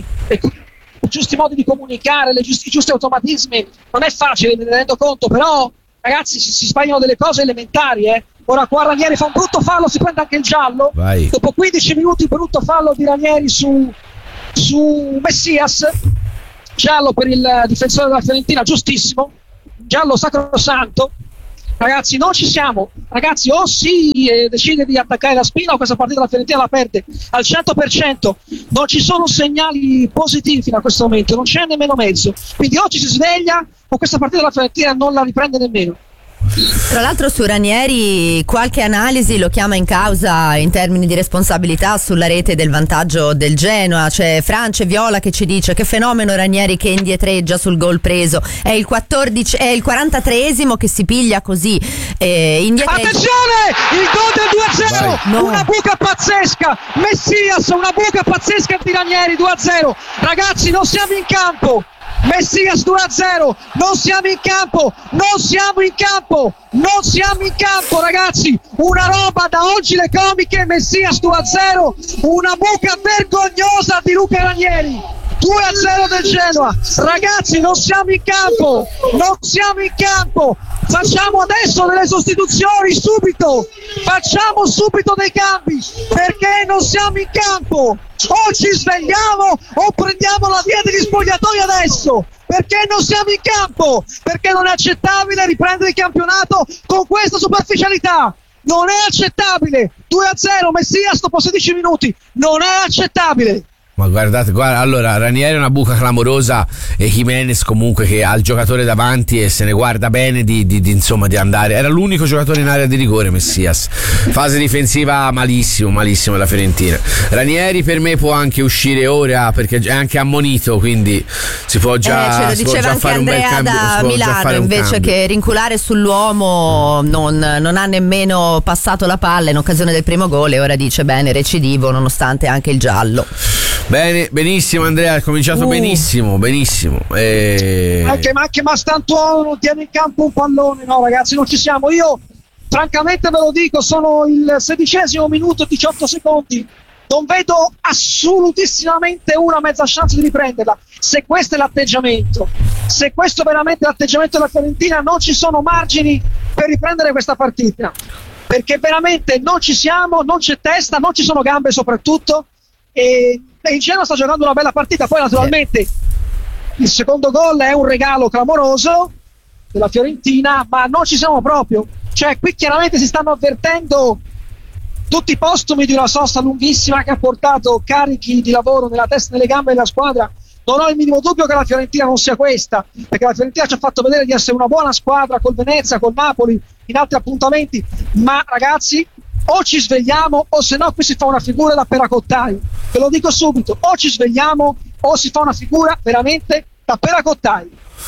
i giusti modi di comunicare, le giusti, i giusti automatismi. Non è facile, me ne rendo conto, però ragazzi si, si sbagliano delle cose elementari. Eh. Ora qua Ranieri fa un brutto fallo, si prende anche il giallo. Vai. Dopo quindici minuti brutto fallo di Ranieri su, su Messias, giallo per il difensore della Fiorentina, giustissimo, giallo sacrosanto. Ragazzi, non ci siamo. Ragazzi, o si eh, decide di attaccare la spina o questa partita la Fiorentina la perde al cento per cento. Non ci sono segnali positivi fino a questo momento, non c'è nemmeno mezzo. Quindi o ci si sveglia o questa partita la Fiorentina non la riprende nemmeno. Tra l'altro su Ranieri qualche analisi lo chiama in causa in termini di responsabilità sulla rete del vantaggio del Genoa. C'è France Viola che ci dice: che fenomeno Ranieri che indietreggia sul gol preso, è il quattordici, è il quarantatreesimo che si piglia così eh, indietreggia. Attenzione, il gol del due a zero, no. Una buca pazzesca, Messias, una buca pazzesca di Ranieri, due a zero. Ragazzi, non siamo in campo. Messias due a zero, non siamo in campo, non siamo in campo, non siamo in campo ragazzi, una roba da oggi le comiche. Messias due a zero, una buca vergognosa di Luca Ranieri, due a zero del Genoa. Ragazzi, non siamo in campo, non siamo in campo, facciamo adesso delle sostituzioni subito, facciamo subito dei cambi perché non siamo in campo. O ci svegliamo o prendiamo la via degli spogliatoi adesso, perché non siamo in campo, perché non è accettabile riprendere il campionato con questa superficialità. Non è accettabile. Due a zero Messias dopo sedici minuti, non è accettabile. Ma guardate, guarda, allora Ranieri è una buca clamorosa e Jimenez comunque che ha il giocatore davanti e se ne guarda bene di, di, di insomma di andare. Era l'unico giocatore in area di rigore Messias. Fase difensiva malissimo, malissimo la Fiorentina. Ranieri per me può anche uscire ora perché è anche ammonito, quindi si può già, eh, ce lo si può diceva già anche fare un bel Andrea cambio, da Milano, invece che rinculare sull'uomo non, non ha nemmeno passato la palla in occasione del primo gol e ora dice bene, recidivo nonostante anche il giallo. Bene, benissimo Andrea, hai cominciato uh. benissimo, benissimo. E... Anche, anche Mastantuono non tiene in campo un pallone, no ragazzi, non ci siamo. Io francamente ve lo dico, sono il sedicesimo minuto, diciotto secondi, non vedo assolutissimamente una mezza chance di riprenderla. Se questo è l'atteggiamento, se questo è veramente l'atteggiamento della Fiorentina, non ci sono margini per riprendere questa partita, perché veramente non ci siamo, non c'è testa, non ci sono gambe soprattutto. E il Genoa sta giocando una bella partita. Poi naturalmente il secondo gol è un regalo clamoroso della Fiorentina, ma non ci siamo proprio. Cioè qui chiaramente si stanno avvertendo tutti i postumi di una sosta lunghissima che ha portato carichi di lavoro nella testa e nelle gambe della squadra. Non ho il minimo dubbio che la Fiorentina non sia questa, perché la Fiorentina ci ha fatto vedere di essere una buona squadra col Venezia, col Napoli, in altri appuntamenti, ma ragazzi o ci svegliamo o se no qui si fa una figura da peracottai, ve lo dico subito, o ci svegliamo o si fa una figura veramente da peracottai.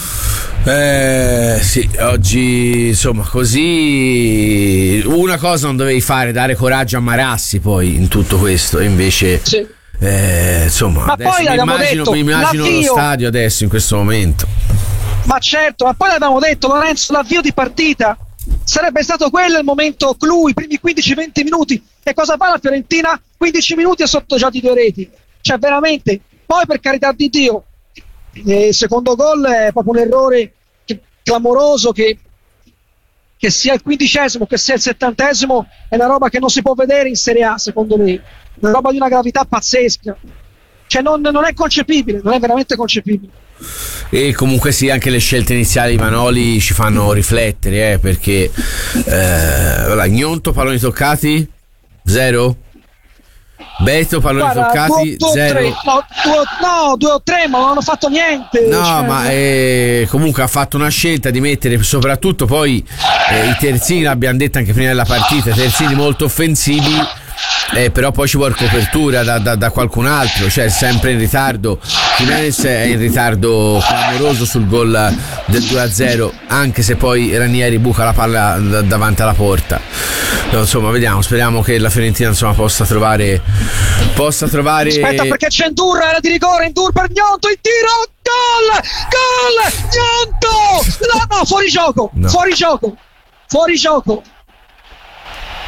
Eh sì, oggi insomma così una cosa non dovevi fare, dare coraggio a Marassi poi in tutto questo, e invece sì. eh, insomma ma adesso poi mi immagino, detto, mi immagino lo stadio adesso in questo momento. Ma certo, ma poi l'abbiamo detto Lorenzo, l'avvio di partita sarebbe stato quello il momento clou, i primi quindici venti minuti. E cosa fa la Fiorentina? quindici minuti e sotto già di due reti, cioè veramente. Poi per carità di Dio eh, il secondo gol è proprio un errore che, clamoroso, che, che sia il quindicesimo che sia il settantesimo è una roba che non si può vedere in Serie A, secondo me, una roba di una gravità pazzesca, cioè non, non è concepibile, non è veramente concepibile. E comunque sì, anche le scelte iniziali di Vanoli ci fanno riflettere, eh, perché eh, Gnonto palloni toccati zero, Beto palloni Guarda, toccati due, due, zero, tre, no, due, no due o tre ma non hanno fatto niente, no cioè, ma eh, comunque ha fatto una scelta di mettere soprattutto poi eh, i terzini, l'abbiamo detto anche prima della partita, terzini molto offensivi. Eh, però poi ci vuole copertura da, da, da qualcun altro, cioè sempre in ritardo. Jimenez è in ritardo clamoroso sul gol del due a zero, anche se poi Ranieri buca la palla d- davanti alla porta. No, insomma, vediamo, speriamo che la Fiorentina insomma possa trovare possa trovare aspetta, perché c'è Ndur, era di rigore, Ndur per Gnonto, il tiro, gol, gol, Gnonto, no, no, fuori gioco, no. fuori gioco, fuori gioco.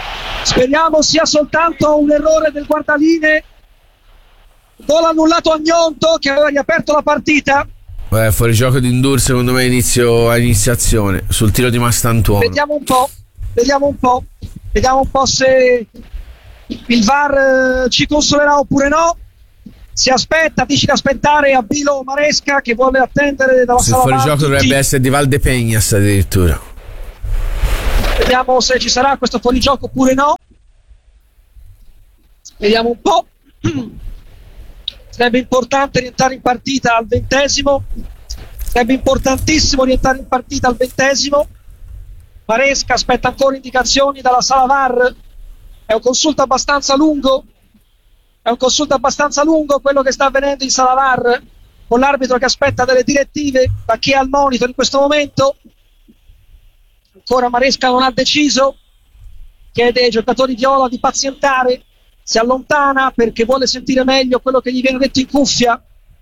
Speriamo sia soltanto un errore del guardaline. Gol annullato a Gnonto che aveva riaperto la partita. Beh, fuori gioco di Ndur secondo me inizio a iniziazione sul tiro di Mastantuono. Vediamo un po', vediamo un po', vediamo un po' se il V A R eh, ci consolerà oppure no. Si aspetta, dice di aspettare Abilo Maresca che vuole attendere dalla Se sala il fuori V A R gioco tutti. dovrebbe essere di Valdepegnas addirittura. Vediamo se ci sarà questo fuorigioco oppure no. Vediamo un po'. Sarebbe importante rientrare in partita al ventesimo. Sarebbe importantissimo rientrare in partita al ventesimo. Maresca aspetta ancora indicazioni dalla sala V A R. È un consulto abbastanza lungo. È un consulto abbastanza lungo quello che sta avvenendo in sala V A R, con l'arbitro che aspetta delle direttive da chi è al monitor in questo momento. Ancora Maresca non ha deciso, chiede ai giocatori viola di pazientare, si allontana perché vuole sentire meglio quello che gli viene detto in cuffia.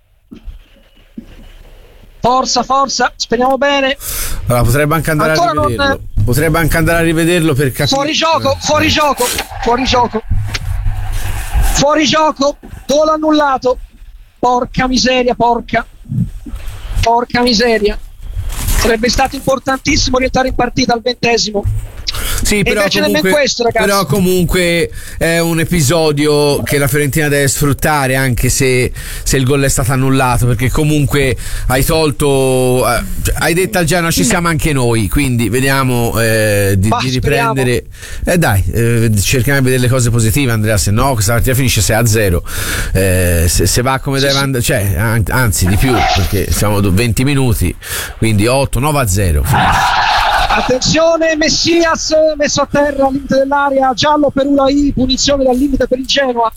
Forza, forza, speriamo bene. Allora, potrebbe anche andare Ancora a rivederlo. non... Potrebbe anche andare a rivederlo per capire. Fuori gioco, fuori gioco, fuori gioco. Fuori gioco, gol annullato. Porca miseria, porca. Porca miseria. Sarebbe stato importantissimo rientrare in partita al ventesimo. Sì, però comunque, questo, però comunque è un episodio che la Fiorentina deve sfruttare, anche se, se il gol è stato annullato, perché comunque hai tolto, eh, hai detto al Genoa ci siamo anche noi, quindi vediamo eh, di, di riprendere. Eh dai, eh, cerchiamo di vedere le cose positive, Andrea, se no questa partita finisce sei a zero. Eh, se, se va come sì, deve andare, cioè, anzi di più, perché siamo venti minuti, quindi otto nove a zero. Attenzione, Messias messo a terra al limite dell'area, giallo per Ulai, punizione dal limite per il Genoa.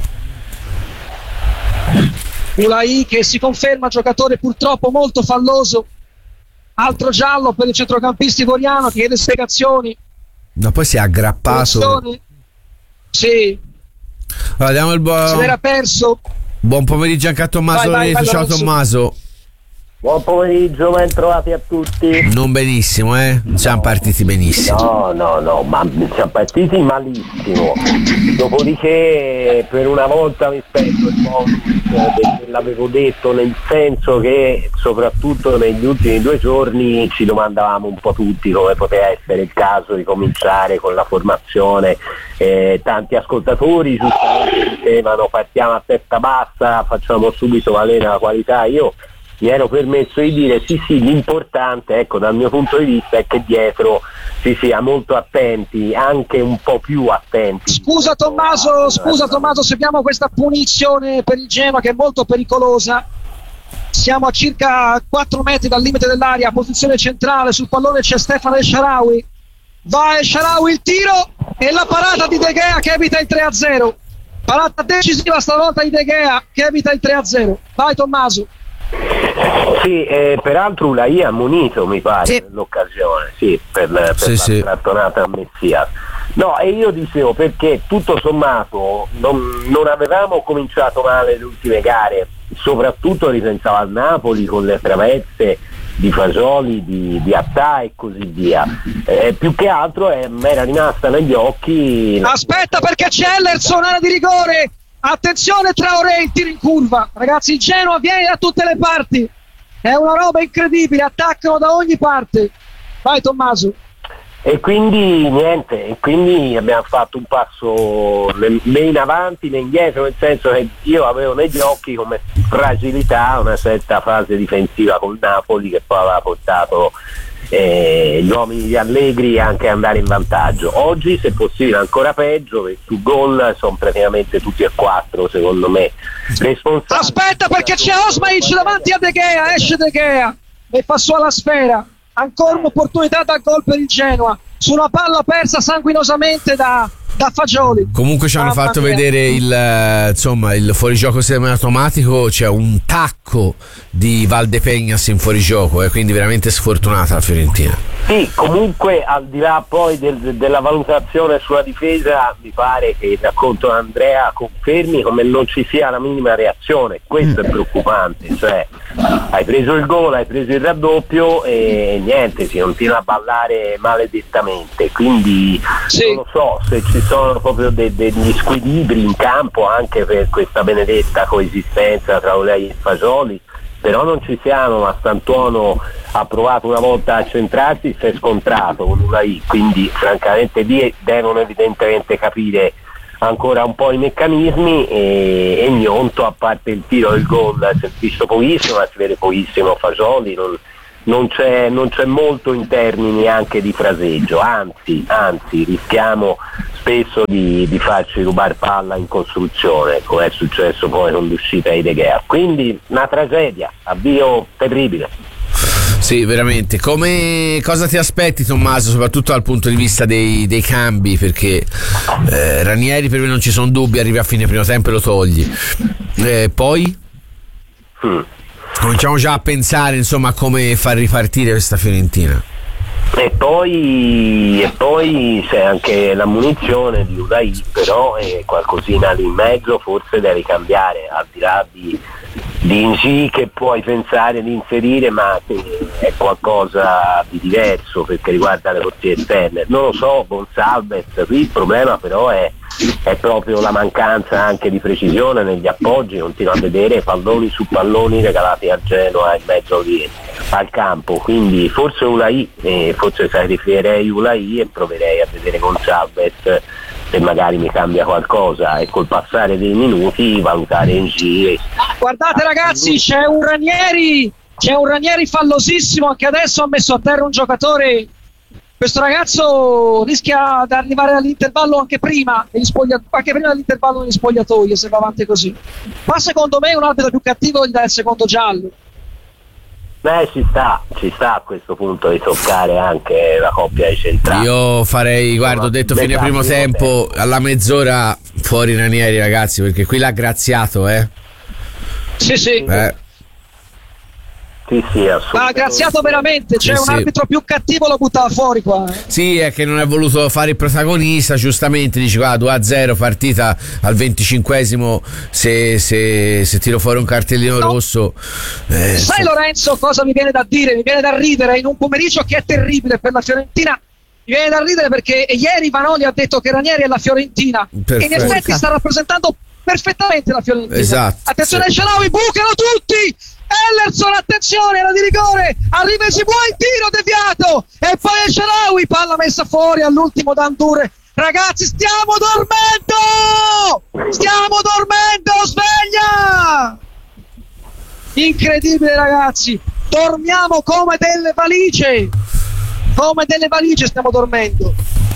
Ulai che si conferma giocatore purtroppo molto falloso. Altro giallo per il centrocampista ivoriano che chiede spiegazioni. No, poi si è aggrappato. Punizione. Sì. Allora, diamo il buon... Se l'era perso. Buon pomeriggio anche a Tommaso Loreto. Ciao Tommaso. Buon pomeriggio, ben trovati a tutti. Non benissimo, eh? Non siamo partiti benissimo. No, no, no, ma siamo partiti malissimo. Dopodiché, per una volta rispetto il bonus, perché l'avevo detto, nel senso che soprattutto negli ultimi due giorni ci domandavamo un po' tutti come poteva essere il caso di cominciare con la formazione. Eh, tanti ascoltatori giustamente dicevano partiamo a testa bassa, facciamo subito valere la qualità. Io mi ero permesso di dire sì sì, l'importante, ecco, dal mio punto di vista è che dietro si sia molto attenti, anche un po' più attenti. Scusa Tommaso, scusa Tommaso, seguiamo questa punizione per il Genoa che è molto pericolosa. Siamo a circa quattro metri dal limite dell'area, posizione centrale, sul pallone c'è Stefano El Shaarawy. Va El Shaarawy, il tiro e la parata di De Gea che evita il tre a zero. Parata decisiva stavolta di De Gea che evita il tre a zero. Vai Tommaso. Sì, eh, peraltro Ulai ha ammonito, mi pare, sì, l'occasione, sì, per, per sì, la sì. trattonata a Messias. No, e io dicevo perché tutto sommato non, non avevamo cominciato male le ultime gare, soprattutto ripensavo al Napoli con le traverse di Fasoli, di, di Attà e così via. Eh, più che altro eh, mi era rimasta negli occhi. Aspetta perché c'è Ellerson, area di rigore. Attenzione Traoré, il tiro in curva. Ragazzi, il Genoa viene da tutte le parti. È una roba incredibile, attaccano da ogni parte. Vai Tommaso. E quindi niente, e quindi abbiamo fatto un passo né in avanti né indietro, nel senso che io avevo negli occhi come fragilità una certa fase difensiva col Napoli che poi aveva portato eh, gli uomini di Allegri anche andare in vantaggio. Oggi se possibile ancora peggio, perché su gol sono praticamente tutti e quattro secondo me responsabili. Aspetta perché c'è Osmaic davanti a De Gea, esce De Gea e passò alla sfera. Ancora un'opportunità da gol per il Genoa su una palla persa sanguinosamente da, da Fagioli. Comunque ci hanno Mamma fatto mia. vedere il, insomma, il fuorigioco semiautomatico, c'è un tacco di Valdepegnas in fuorigioco, eh, quindi veramente sfortunata la Fiorentina. Sì, comunque al di là poi del, della valutazione sulla difesa, mi pare che il racconto di Andrea confermi come non ci sia la minima reazione. Questo è preoccupante, cioè hai preso il gol, hai preso il raddoppio e niente, si continua a ballare maledettamente, quindi sì, non lo so se ci sono proprio de- degli squilibri in campo anche per questa benedetta coesistenza tra Olei e Fasoli, però non ci siamo. Mastantuono ha provato una volta a centrarsi, si è scontrato con Ulai, quindi francamente lì devono evidentemente capire ancora un po' i meccanismi, e, e Gnonto, a parte il tiro del gol, si è visto pochissimo, ma si vede pochissimo Fasoli, non, non, c'è, non c'è molto in termini anche di fraseggio, anzi, anzi rischiamo spesso di, di farci rubare palla in costruzione, come è successo poi con l'uscita di De Gea. Quindi una tragedia, avvio terribile. Sì, veramente. Come, cosa ti aspetti, Tommaso, soprattutto dal punto di vista dei, dei cambi? Perché eh, Ranieri, per me non ci sono dubbi, arrivi a fine primo tempo e lo togli. Eh, poi mm. cominciamo già a pensare, insomma, a come far ripartire questa Fiorentina. E poi, e poi c'è anche la munizione di Udai, però è qualcosina lì in mezzo forse deve cambiare, al di là di, di Ingi che puoi pensare di inserire, ma è qualcosa di diverso perché riguarda le portiere esterne. Non lo so, Gonçalves, qui il problema però è, è proprio la mancanza anche di precisione negli appoggi, continuo a vedere palloni su palloni regalati al Genoa in mezzo di, al campo, quindi forse Ulai, eh, forse sacrificherei Ulai e proverei a vedere Gonçalves se magari mi cambia qualcosa, e col passare dei minuti valutare in giri. Guardate ragazzi, c'è un Ranieri, c'è un Ranieri fallosissimo, anche adesso ha messo a terra un giocatore. Questo ragazzo rischia di arrivare all'intervallo anche prima, negli spoglia- anche prima dell'intervallo negli spogliatoi se va avanti così. Ma secondo me un arbitro più cattivo gli dà il secondo giallo. Beh, ci sta, ci sta a questo punto di toccare anche la coppia di centrali. Io farei, guarda, ho detto fine primo tempo, alla mezz'ora fuori Ranieri, ragazzi, perché qui l'ha graziato, eh. Sì, sì. Eh. Sì, sì, assolutamente. Ma graziato veramente, c'è sì, un sì. arbitro più cattivo, lo buttava fuori qua. Eh. Sì, è che non ha voluto fare il protagonista, giustamente dici qua due a zero, partita al venticinquesimo, se, se, se tiro fuori un cartellino no. rosso. Eh, Sai so... Lorenzo cosa mi viene da dire? Mi viene da ridere in un pomeriggio che è terribile per la Fiorentina. Mi viene da ridere perché ieri Vanoli ha detto che Ranieri è la Fiorentina. Perfetto. E in effetti sta rappresentando perfettamente la Fiorentina. Esatto. Attenzione, sì. ai Sharawi, bucano tutti! Ellerson, attenzione, era di rigore, arriva si buon tiro deviato e poi El Sharawi, palla messa fuori all'ultimo da Andure. Ragazzi, stiamo dormendo, stiamo dormendo, sveglia, incredibile ragazzi, dormiamo come delle valigie, come delle valigie stiamo dormendo.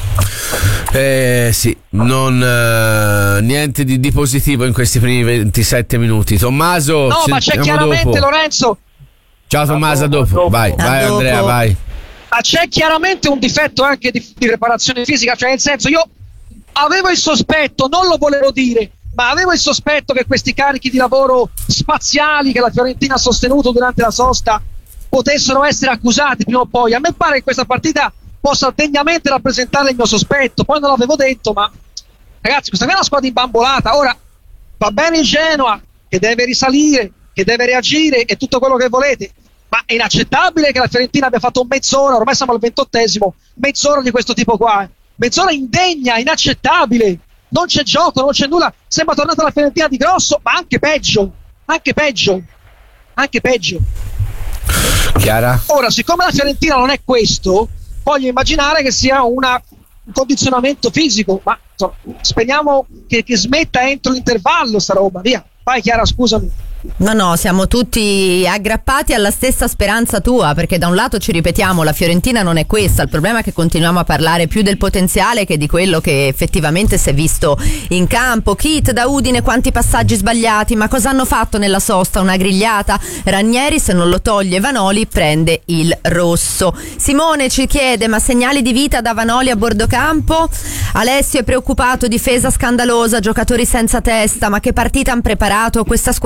Eh sì, non uh, niente di, di positivo in questi primi ventisette minuti. Tommaso, no, ma c'è chiaramente dopo. Lorenzo. Ciao Tommaso, a dopo. dopo. Vai, a vai dopo. Andrea, vai. Ma c'è chiaramente un difetto anche di, di preparazione fisica, cioè nel senso, io avevo il sospetto, non lo volevo dire, ma avevo il sospetto che questi carichi di lavoro spaziali che la Fiorentina ha sostenuto durante la sosta potessero essere accusati prima o poi. A me pare che questa partita possa degnamente rappresentare il mio sospetto, poi non l'avevo detto, ma ragazzi, questa qui è una squadra imbambolata. Ora va bene il Genoa che deve risalire, che deve reagire e tutto quello che volete, ma è inaccettabile che la Fiorentina abbia fatto mezz'ora, ormai siamo al ventottesimo, mezz'ora di questo tipo qua, eh. mezz'ora indegna, inaccettabile, non c'è gioco, non c'è nulla, sembra tornata la Fiorentina di grosso, ma anche peggio, anche peggio, anche peggio. Chiara? Ora, siccome la Fiorentina non è questo, voglio immaginare che sia una, un condizionamento fisico, ma insomma, speriamo che, che smetta entro l'intervallo sta roba, via. Vai Chiara, scusami. No, no, siamo tutti aggrappati alla stessa speranza tua, perché da un lato ci ripetiamo, la Fiorentina non è questa, il problema è che continuiamo a parlare più del potenziale che di quello che effettivamente si è visto in campo. Kit da Udine, quanti passaggi sbagliati, ma cosa hanno fatto nella sosta? Una grigliata? Ranieri, se non lo toglie Vanoli, prende il rosso. Simone ci chiede, ma segnali di vita da Vanoli a bordo campo? Alessio è preoccupato, difesa scandalosa, giocatori senza testa, ma che partita hanno preparato? Questa squadra rischia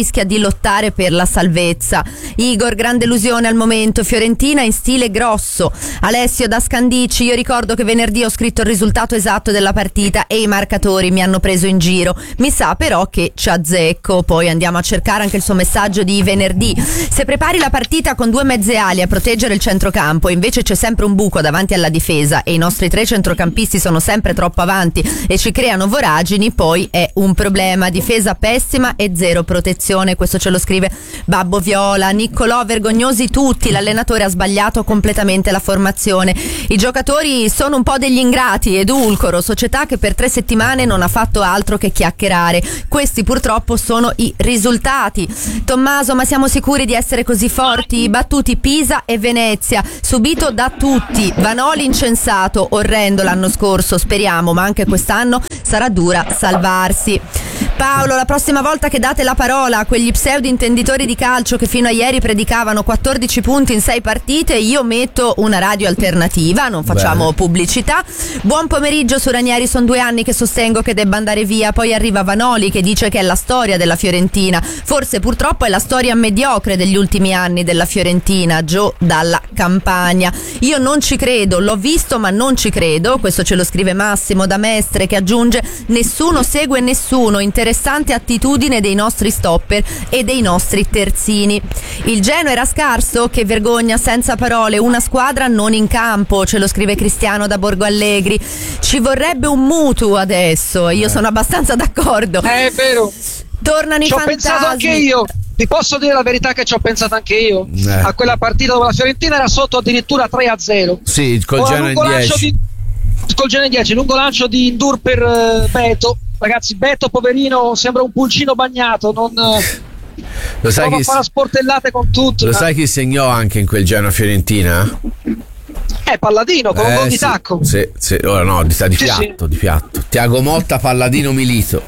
rischia di lottare per la salvezza. Igor, gran delusione al momento, Fiorentina in stile grosso. Alessio da Scandici, io ricordo che venerdì ho scritto il risultato esatto della partita e i marcatori mi hanno preso in giro, mi sa però che ci azzecco. Poi andiamo a cercare anche il suo messaggio di venerdì. Se prepari la partita con due mezze ali a proteggere il centrocampo, invece c'è sempre un buco davanti alla difesa e i nostri tre centrocampisti sono sempre troppo avanti e ci creano voragini, poi è un problema. Difesa pessima e zero protezione, questo ce lo scrive Babbo Viola. Niccolò, vergognosi tutti, l'allenatore ha sbagliato completamente la formazione, i giocatori sono un po' degli ingrati. Edulcoro, società che per tre settimane non ha fatto altro che chiacchierare, questi purtroppo sono i risultati. Tommaso, ma siamo sicuri di essere così forti? Battuti Pisa e Venezia, subito da tutti. Vanoli incensato, orrendo l'anno scorso, speriamo, ma anche quest'anno sarà dura salvarsi. Paolo, la prossima volta che date la parola a quegli pseudo intenditori di calcio che fino a ieri predicavano quattordici punti in sei partite, io metto una radio alternativa, non facciamo Bene. pubblicità. Buon pomeriggio su Ranieri, sono due anni che sostengo che debba andare via, poi arriva Vanoli che dice che è la storia della Fiorentina, forse purtroppo è la storia mediocre degli ultimi anni della Fiorentina. Gio dalla Campania, io non ci credo, l'ho visto ma non ci credo, questo ce lo scrive Massimo da Mestre, che aggiunge: nessuno segue nessuno, interessante attitudine dei nostri stopper e dei nostri terzini. Il Genoa era scarso, che vergogna, senza parole, una squadra non in campo, ce lo scrive Cristiano da Borgo Allegri. Ci vorrebbe un mutuo adesso, io sono abbastanza d'accordo. È vero, tornano i ci ho fantasmi. pensato anche io, vi posso dire la verità che ci ho pensato anche io eh. a quella partita dove la Fiorentina era sotto addirittura tre a zero. Sì, col Genoa in dieci. Col Genoa in dieci, lungo lancio di Ndur per uh, Beto. Ragazzi, Beto poverino sembra un pulcino bagnato, non uh, lo sai chi fa sportellate con tutto. Lo ma... sai chi segnò anche in quel Genoa Fiorentina? Eh, Palladino con eh, un gol di sì, tacco. Sì, sì, ora no, di, di sì, piatto, sì. di piatto. Tiago Motta, Palladino, Milito.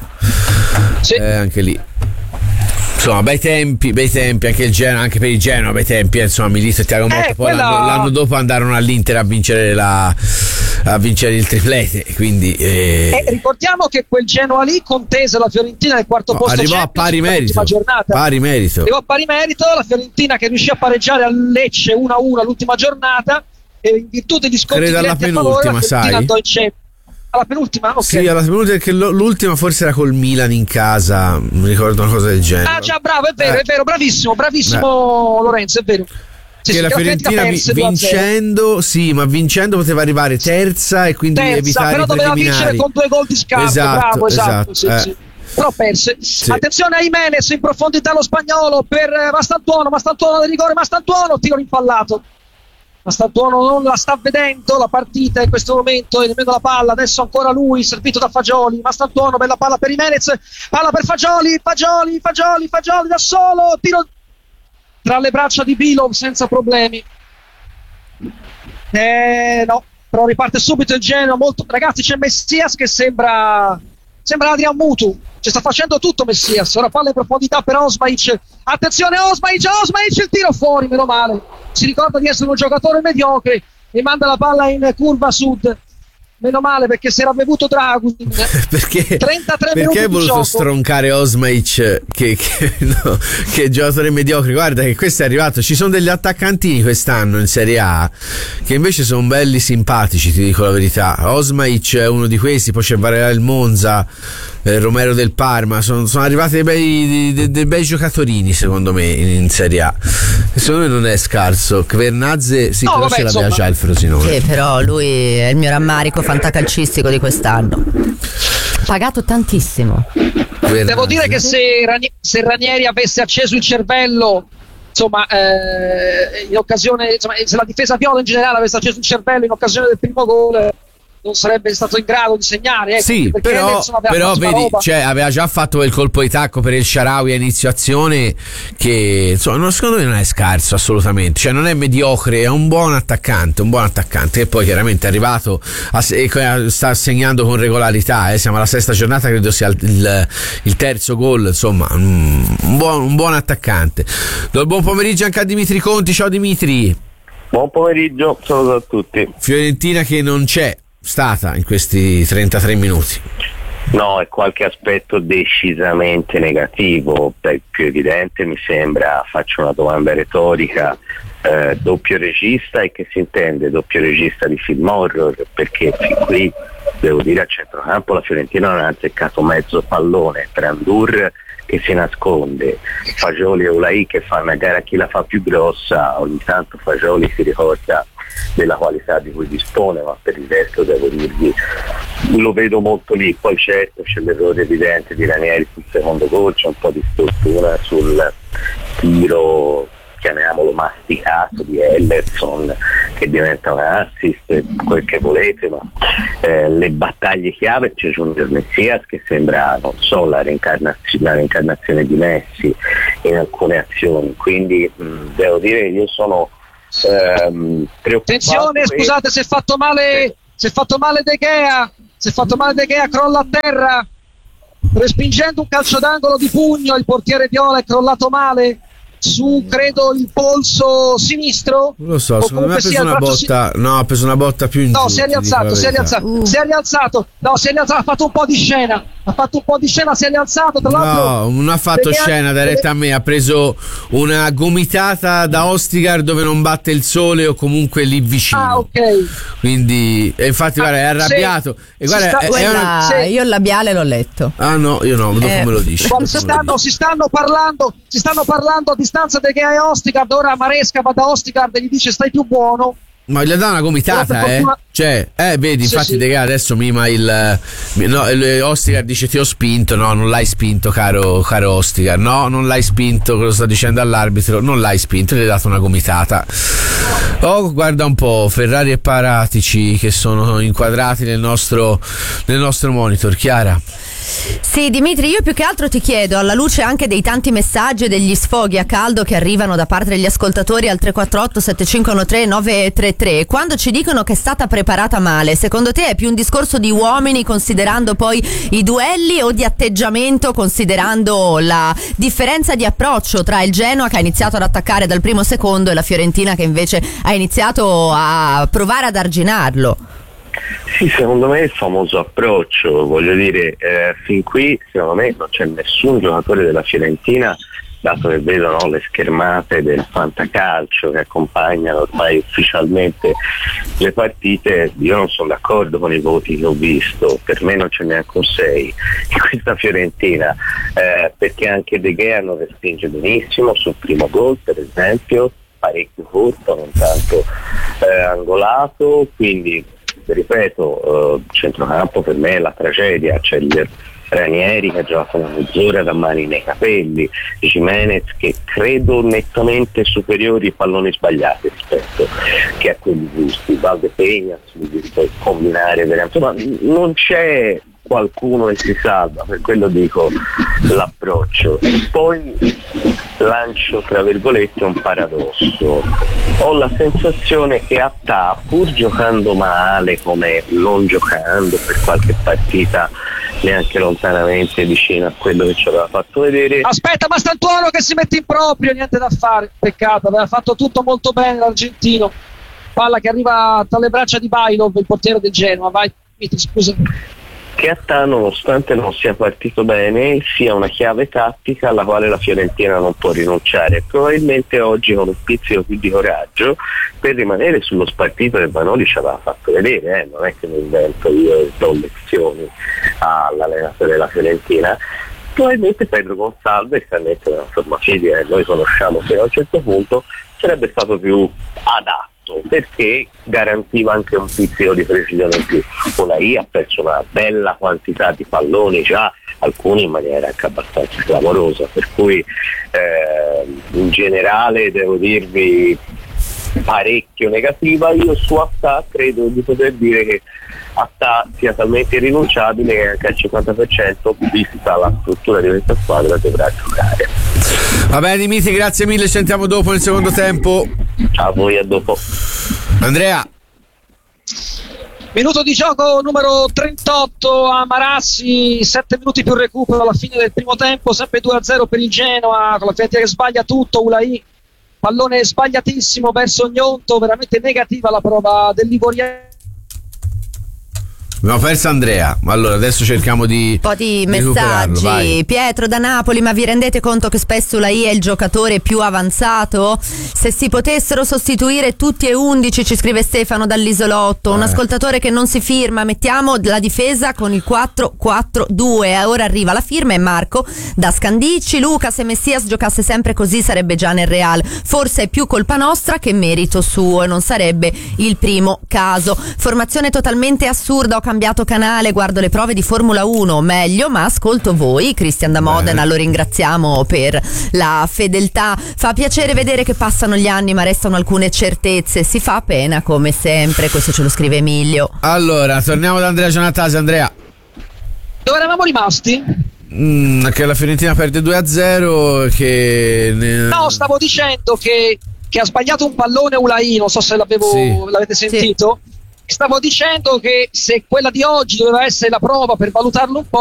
Sì. Eh, anche lì. Insomma, bei tempi, bei tempi, anche il Genoa, anche per il Genoa, bei tempi, eh, insomma, Milito e Tiago Motta. Eh, poi quella... l'anno, l'anno dopo andarono all'Inter a vincere la a vincere il triplete, quindi eh... Eh, ricordiamo che quel Genoa lì contese la Fiorentina nel quarto no, posto, arrivò a pari merito, pari merito arrivò a pari merito la Fiorentina, che riuscì a pareggiare a Lecce uno a uno all'ultima giornata, e in virtù degli scontri credo alla penultima, sai? Andò in C- alla penultima? Ok. Sì, alla penultima, perché l'ultima forse era col Milan in casa, mi ricordo una cosa del genere. Ah già, bravo, è vero, eh. è vero, bravissimo, bravissimo eh. Lorenzo, è vero. Sì, che sì, la che Fiorentina perse vincendo, sì, ma vincendo poteva arrivare terza e quindi terza, evitare però i doveva preliminari. vincere con due gol di scarto. Esatto, bravo, esatto, esatto sì, eh. sì. Però perse. Sì. Attenzione a Jimenez in profondità, lo spagnolo per Mastantuono, Mastantuono del rigore, Mastantuono, tiro rimpallato. Mastantuono non la sta vedendo la partita in questo momento, e nemmeno la palla, adesso ancora lui, servito da Fagioli. Mastantuono, bella palla per Jimenez, palla per Fagioli, Fagioli, Fagioli, Fagioli da solo, tiro tra le braccia di Bilov senza problemi. Eh no, però riparte subito il Genoa, molto, ragazzi, c'è Messias che sembra sembra Adrian Mutu, ci sta facendo tutto Messias. Ora palla in profondità per Osmaic, attenzione Osmaic, Osmaic, il tiro fuori, meno male, si ricorda di essere un giocatore mediocre e manda la palla in curva sud. Meno male, perché si era bevuto Dragusin. perché trentatré perché hai voluto gioco. stroncare Osmaic che, che, no, che è giocatore mediocre? Guarda che questo è arrivato, ci sono degli attaccantini quest'anno in Serie A che invece sono belli simpatici, ti dico la verità. Osmaic è uno di questi, poi c'è Varela del Monza, eh, Romero del Parma, sono, sono arrivati dei bei, dei, dei bei giocatori secondo me in, in Serie A. Secondo me non è scarso. Kvernadze sì, no, però vabbè, ce l'aveva insomma. già il Frosinone. Che però lui è il mio rammarico fantacalcistico di quest'anno, pagato tantissimo. Kvernadze. Devo dire che se, Rani- se Ranieri avesse acceso il cervello, insomma, eh, in occasione, insomma, se la difesa viola in generale avesse acceso il cervello in occasione del primo gol, non sarebbe stato in grado di segnare, ecco, sì, però, però vedi, cioè, aveva già fatto quel colpo di tacco per il Shaarawy a inizio azione che insomma, non, secondo me non è scarso assolutamente, cioè non è mediocre, è un buon attaccante, un buon attaccante, e poi chiaramente è arrivato a, sta segnando con regolarità, eh, siamo alla sesta giornata, credo sia il, il, il terzo gol, insomma un, un, buon, un buon attaccante. Do il buon pomeriggio anche a Dimitri Conti. Ciao Dimitri. Buon pomeriggio, saluto a tutti. Fiorentina che non c'è stata in questi trentatré minuti. No, è qualche aspetto decisamente negativo. Beh, più evidente mi sembra, faccio una domanda retorica, eh, doppio regista, e che si intende doppio regista di film horror, perché fin qui devo dire a centrocampo la Fiorentina non ha azzeccato mezzo pallone, Brandur che si nasconde, Fagioli e Ulai che fanno a gara chi la fa più grossa, ogni tanto Fagioli si ricorda della qualità di cui dispone, ma per il resto devo dirvi lo vedo molto lì. Poi certo c'è l'errore evidente di Ranieri sul secondo gol, c'è un po' di stortura sul tiro, chiamiamolo masticato, di Ellerson che diventa un assist, quel che volete, ma eh, le battaglie chiave, c'è Junior Messias che sembra, non so, la reincarnazione, la reincarnazione di Messi in alcune azioni, quindi mh, devo dire io sono ehm, preoccupato. Attenzione, scusate, si è fatto male, si è fatto male De Gea, si è fatto male De Gea, crolla a terra, respingendo un calcio d'angolo di pugno, il portiere viola è crollato male su, credo, il polso sinistro. Non lo so, secondo me ha preso una botta, si... no, ha preso una botta più in no, giù. si è rialzato, si è rialzato, uh. si è rialzato, no, si è rialzato, ha fatto un po' di scena, ha fatto un po' di scena, si è rialzato, tra l'altro. No, non ha fatto perché scena, da retta a me, ha preso una gomitata da Ostigar dove non batte il sole o comunque lì vicino. Ah, ok. Quindi, e infatti, ah, guarda, è arrabbiato. Sì. E guarda, sta, è, quella, è una... sì. Io il labiale l'ho letto. Ah no, io no, dopo eh. me lo dici. Si stanno, si stanno parlando, si stanno parlando a distanza De Gea e Ostigard. Ora Maresca va da Ostigard e gli dice stai più buono. Ma gli dà una gomitata, eh? Fortuna... Cioè, eh, vedi, sì, infatti, sì. De Gea adesso mima il. No, Ostigard dice ti ho spinto. No, non l'hai spinto, caro, caro Ostigard. No, non l'hai spinto, cosa sta dicendo all'arbitro? Non l'hai spinto, gli hai dato una gomitata. Oh, guarda un po', Ferrari e Paratici che sono inquadrati nel nostro, nel nostro monitor, Chiara. Sì, Dimitri, io più che altro ti chiedo, alla luce anche dei tanti messaggi e degli sfoghi a caldo che arrivano da parte degli ascoltatori al tre quattro otto sette cinque uno tre nove tre tre, quando ci dicono che è stata preparata male, secondo te è più un discorso di uomini considerando poi i duelli o di atteggiamento considerando la differenza di approccio tra il Genoa che ha iniziato ad attaccare dal primo secondo e la Fiorentina che invece ha iniziato a provare ad arginarlo? Sì, secondo me è il famoso approccio, voglio dire, eh, fin qui secondo me non c'è nessun giocatore della Fiorentina, dato che vedo no, le schermate del fantacalcio che accompagnano ormai ufficialmente le partite, io non sono d'accordo con i voti che ho visto, per me non c'è neanche un sei in questa Fiorentina, eh, perché anche De Gea non respinge benissimo sul primo gol per esempio, parecchio corto, non tanto eh, angolato, quindi ripeto, eh, centrocampo per me è la tragedia, c'è il Ranieri che ha giocato una mezz'ora da mani nei capelli, Jimenez che credo nettamente superiori ai palloni sbagliati rispetto che a quelli giusti, Valdepegna si può combinare veramente, ma non c'è qualcuno che si salva, per quello dico l'approccio. E poi lancio tra virgolette un paradosso, ho la sensazione che Attà, pur giocando male come non giocando per qualche partita neanche lontanamente vicino a quello che ci aveva fatto vedere. Aspetta, ma Stantuono che si mette in proprio, niente da fare, peccato, aveva fatto tutto molto bene l'argentino, palla che arriva tra le braccia di Bailov, il portiere del Genoa. Vai, scusa. Che Attà, nonostante non sia partito bene, sia una chiave tattica alla quale la Fiorentina non può rinunciare, probabilmente oggi con un pizzico più di coraggio per rimanere sullo spartito che Vanoli ci aveva fatto vedere, eh? Non è che mi invento io e do lezioni all'allenatore della Fiorentina. Probabilmente Pedro Gonçalves, che mette una forma fisica che noi conosciamo fino a un certo punto, sarebbe stato più adatto perché garantiva anche un pizzico di precisione in più. Ulai ha perso una bella quantità di palloni già, alcuni in maniera anche abbastanza clamorosa, per cui eh, in generale devo dirvi parecchio negativa. Io su Attà credo di poter dire che Attà sia talmente irrinunciabile che anche al cinquanta per cento vista la struttura di questa squadra dovrà giocare. Va bene Dimitri, grazie mille, ci sentiamo dopo nel secondo tempo. A voi, a dopo. Andrea. Minuto di gioco numero trentotto a Marassi, sette minuti più recupero alla fine del primo tempo, sempre due a zero per il Genoa, con la Fiorentina che sbaglia tutto, Ulai, pallone sbagliatissimo verso Gnonto, veramente negativa la prova del Livoriano. Abbiamo perso Andrea, allora adesso cerchiamo di un po' di, di messaggi. Pietro da Napoli, ma vi rendete conto che spesso la I è il giocatore più avanzato? Se si potessero sostituire tutti e undici, ci scrive Stefano dall'Isolotto, un eh. ascoltatore che non si firma, mettiamo la difesa con il quattro quattro due. Ora arriva la firma e Marco da Scandicci. Luca, se Messias giocasse sempre così sarebbe già nel Real, forse è più colpa nostra che merito suo e non sarebbe il primo caso. Formazione totalmente assurda, ho cambiato canale, guardo le prove di Formula uno, meglio, ma ascolto voi. Cristian da Modena, lo ringraziamo per la fedeltà. Fa piacere vedere che passano gli anni ma restano alcune certezze, si fa pena come sempre. Questo ce lo scrive Emilio. Allora torniamo da Andrea Giannattasio. Andrea, dove eravamo rimasti? Mm, che la Fiorentina perde due a zero, che ne... No, stavo dicendo che, che ha sbagliato un pallone Ulai, non so se l'avevo, sì. l'avete sentito. Sì. Stavo dicendo che se quella di oggi doveva essere la prova per valutarlo un po',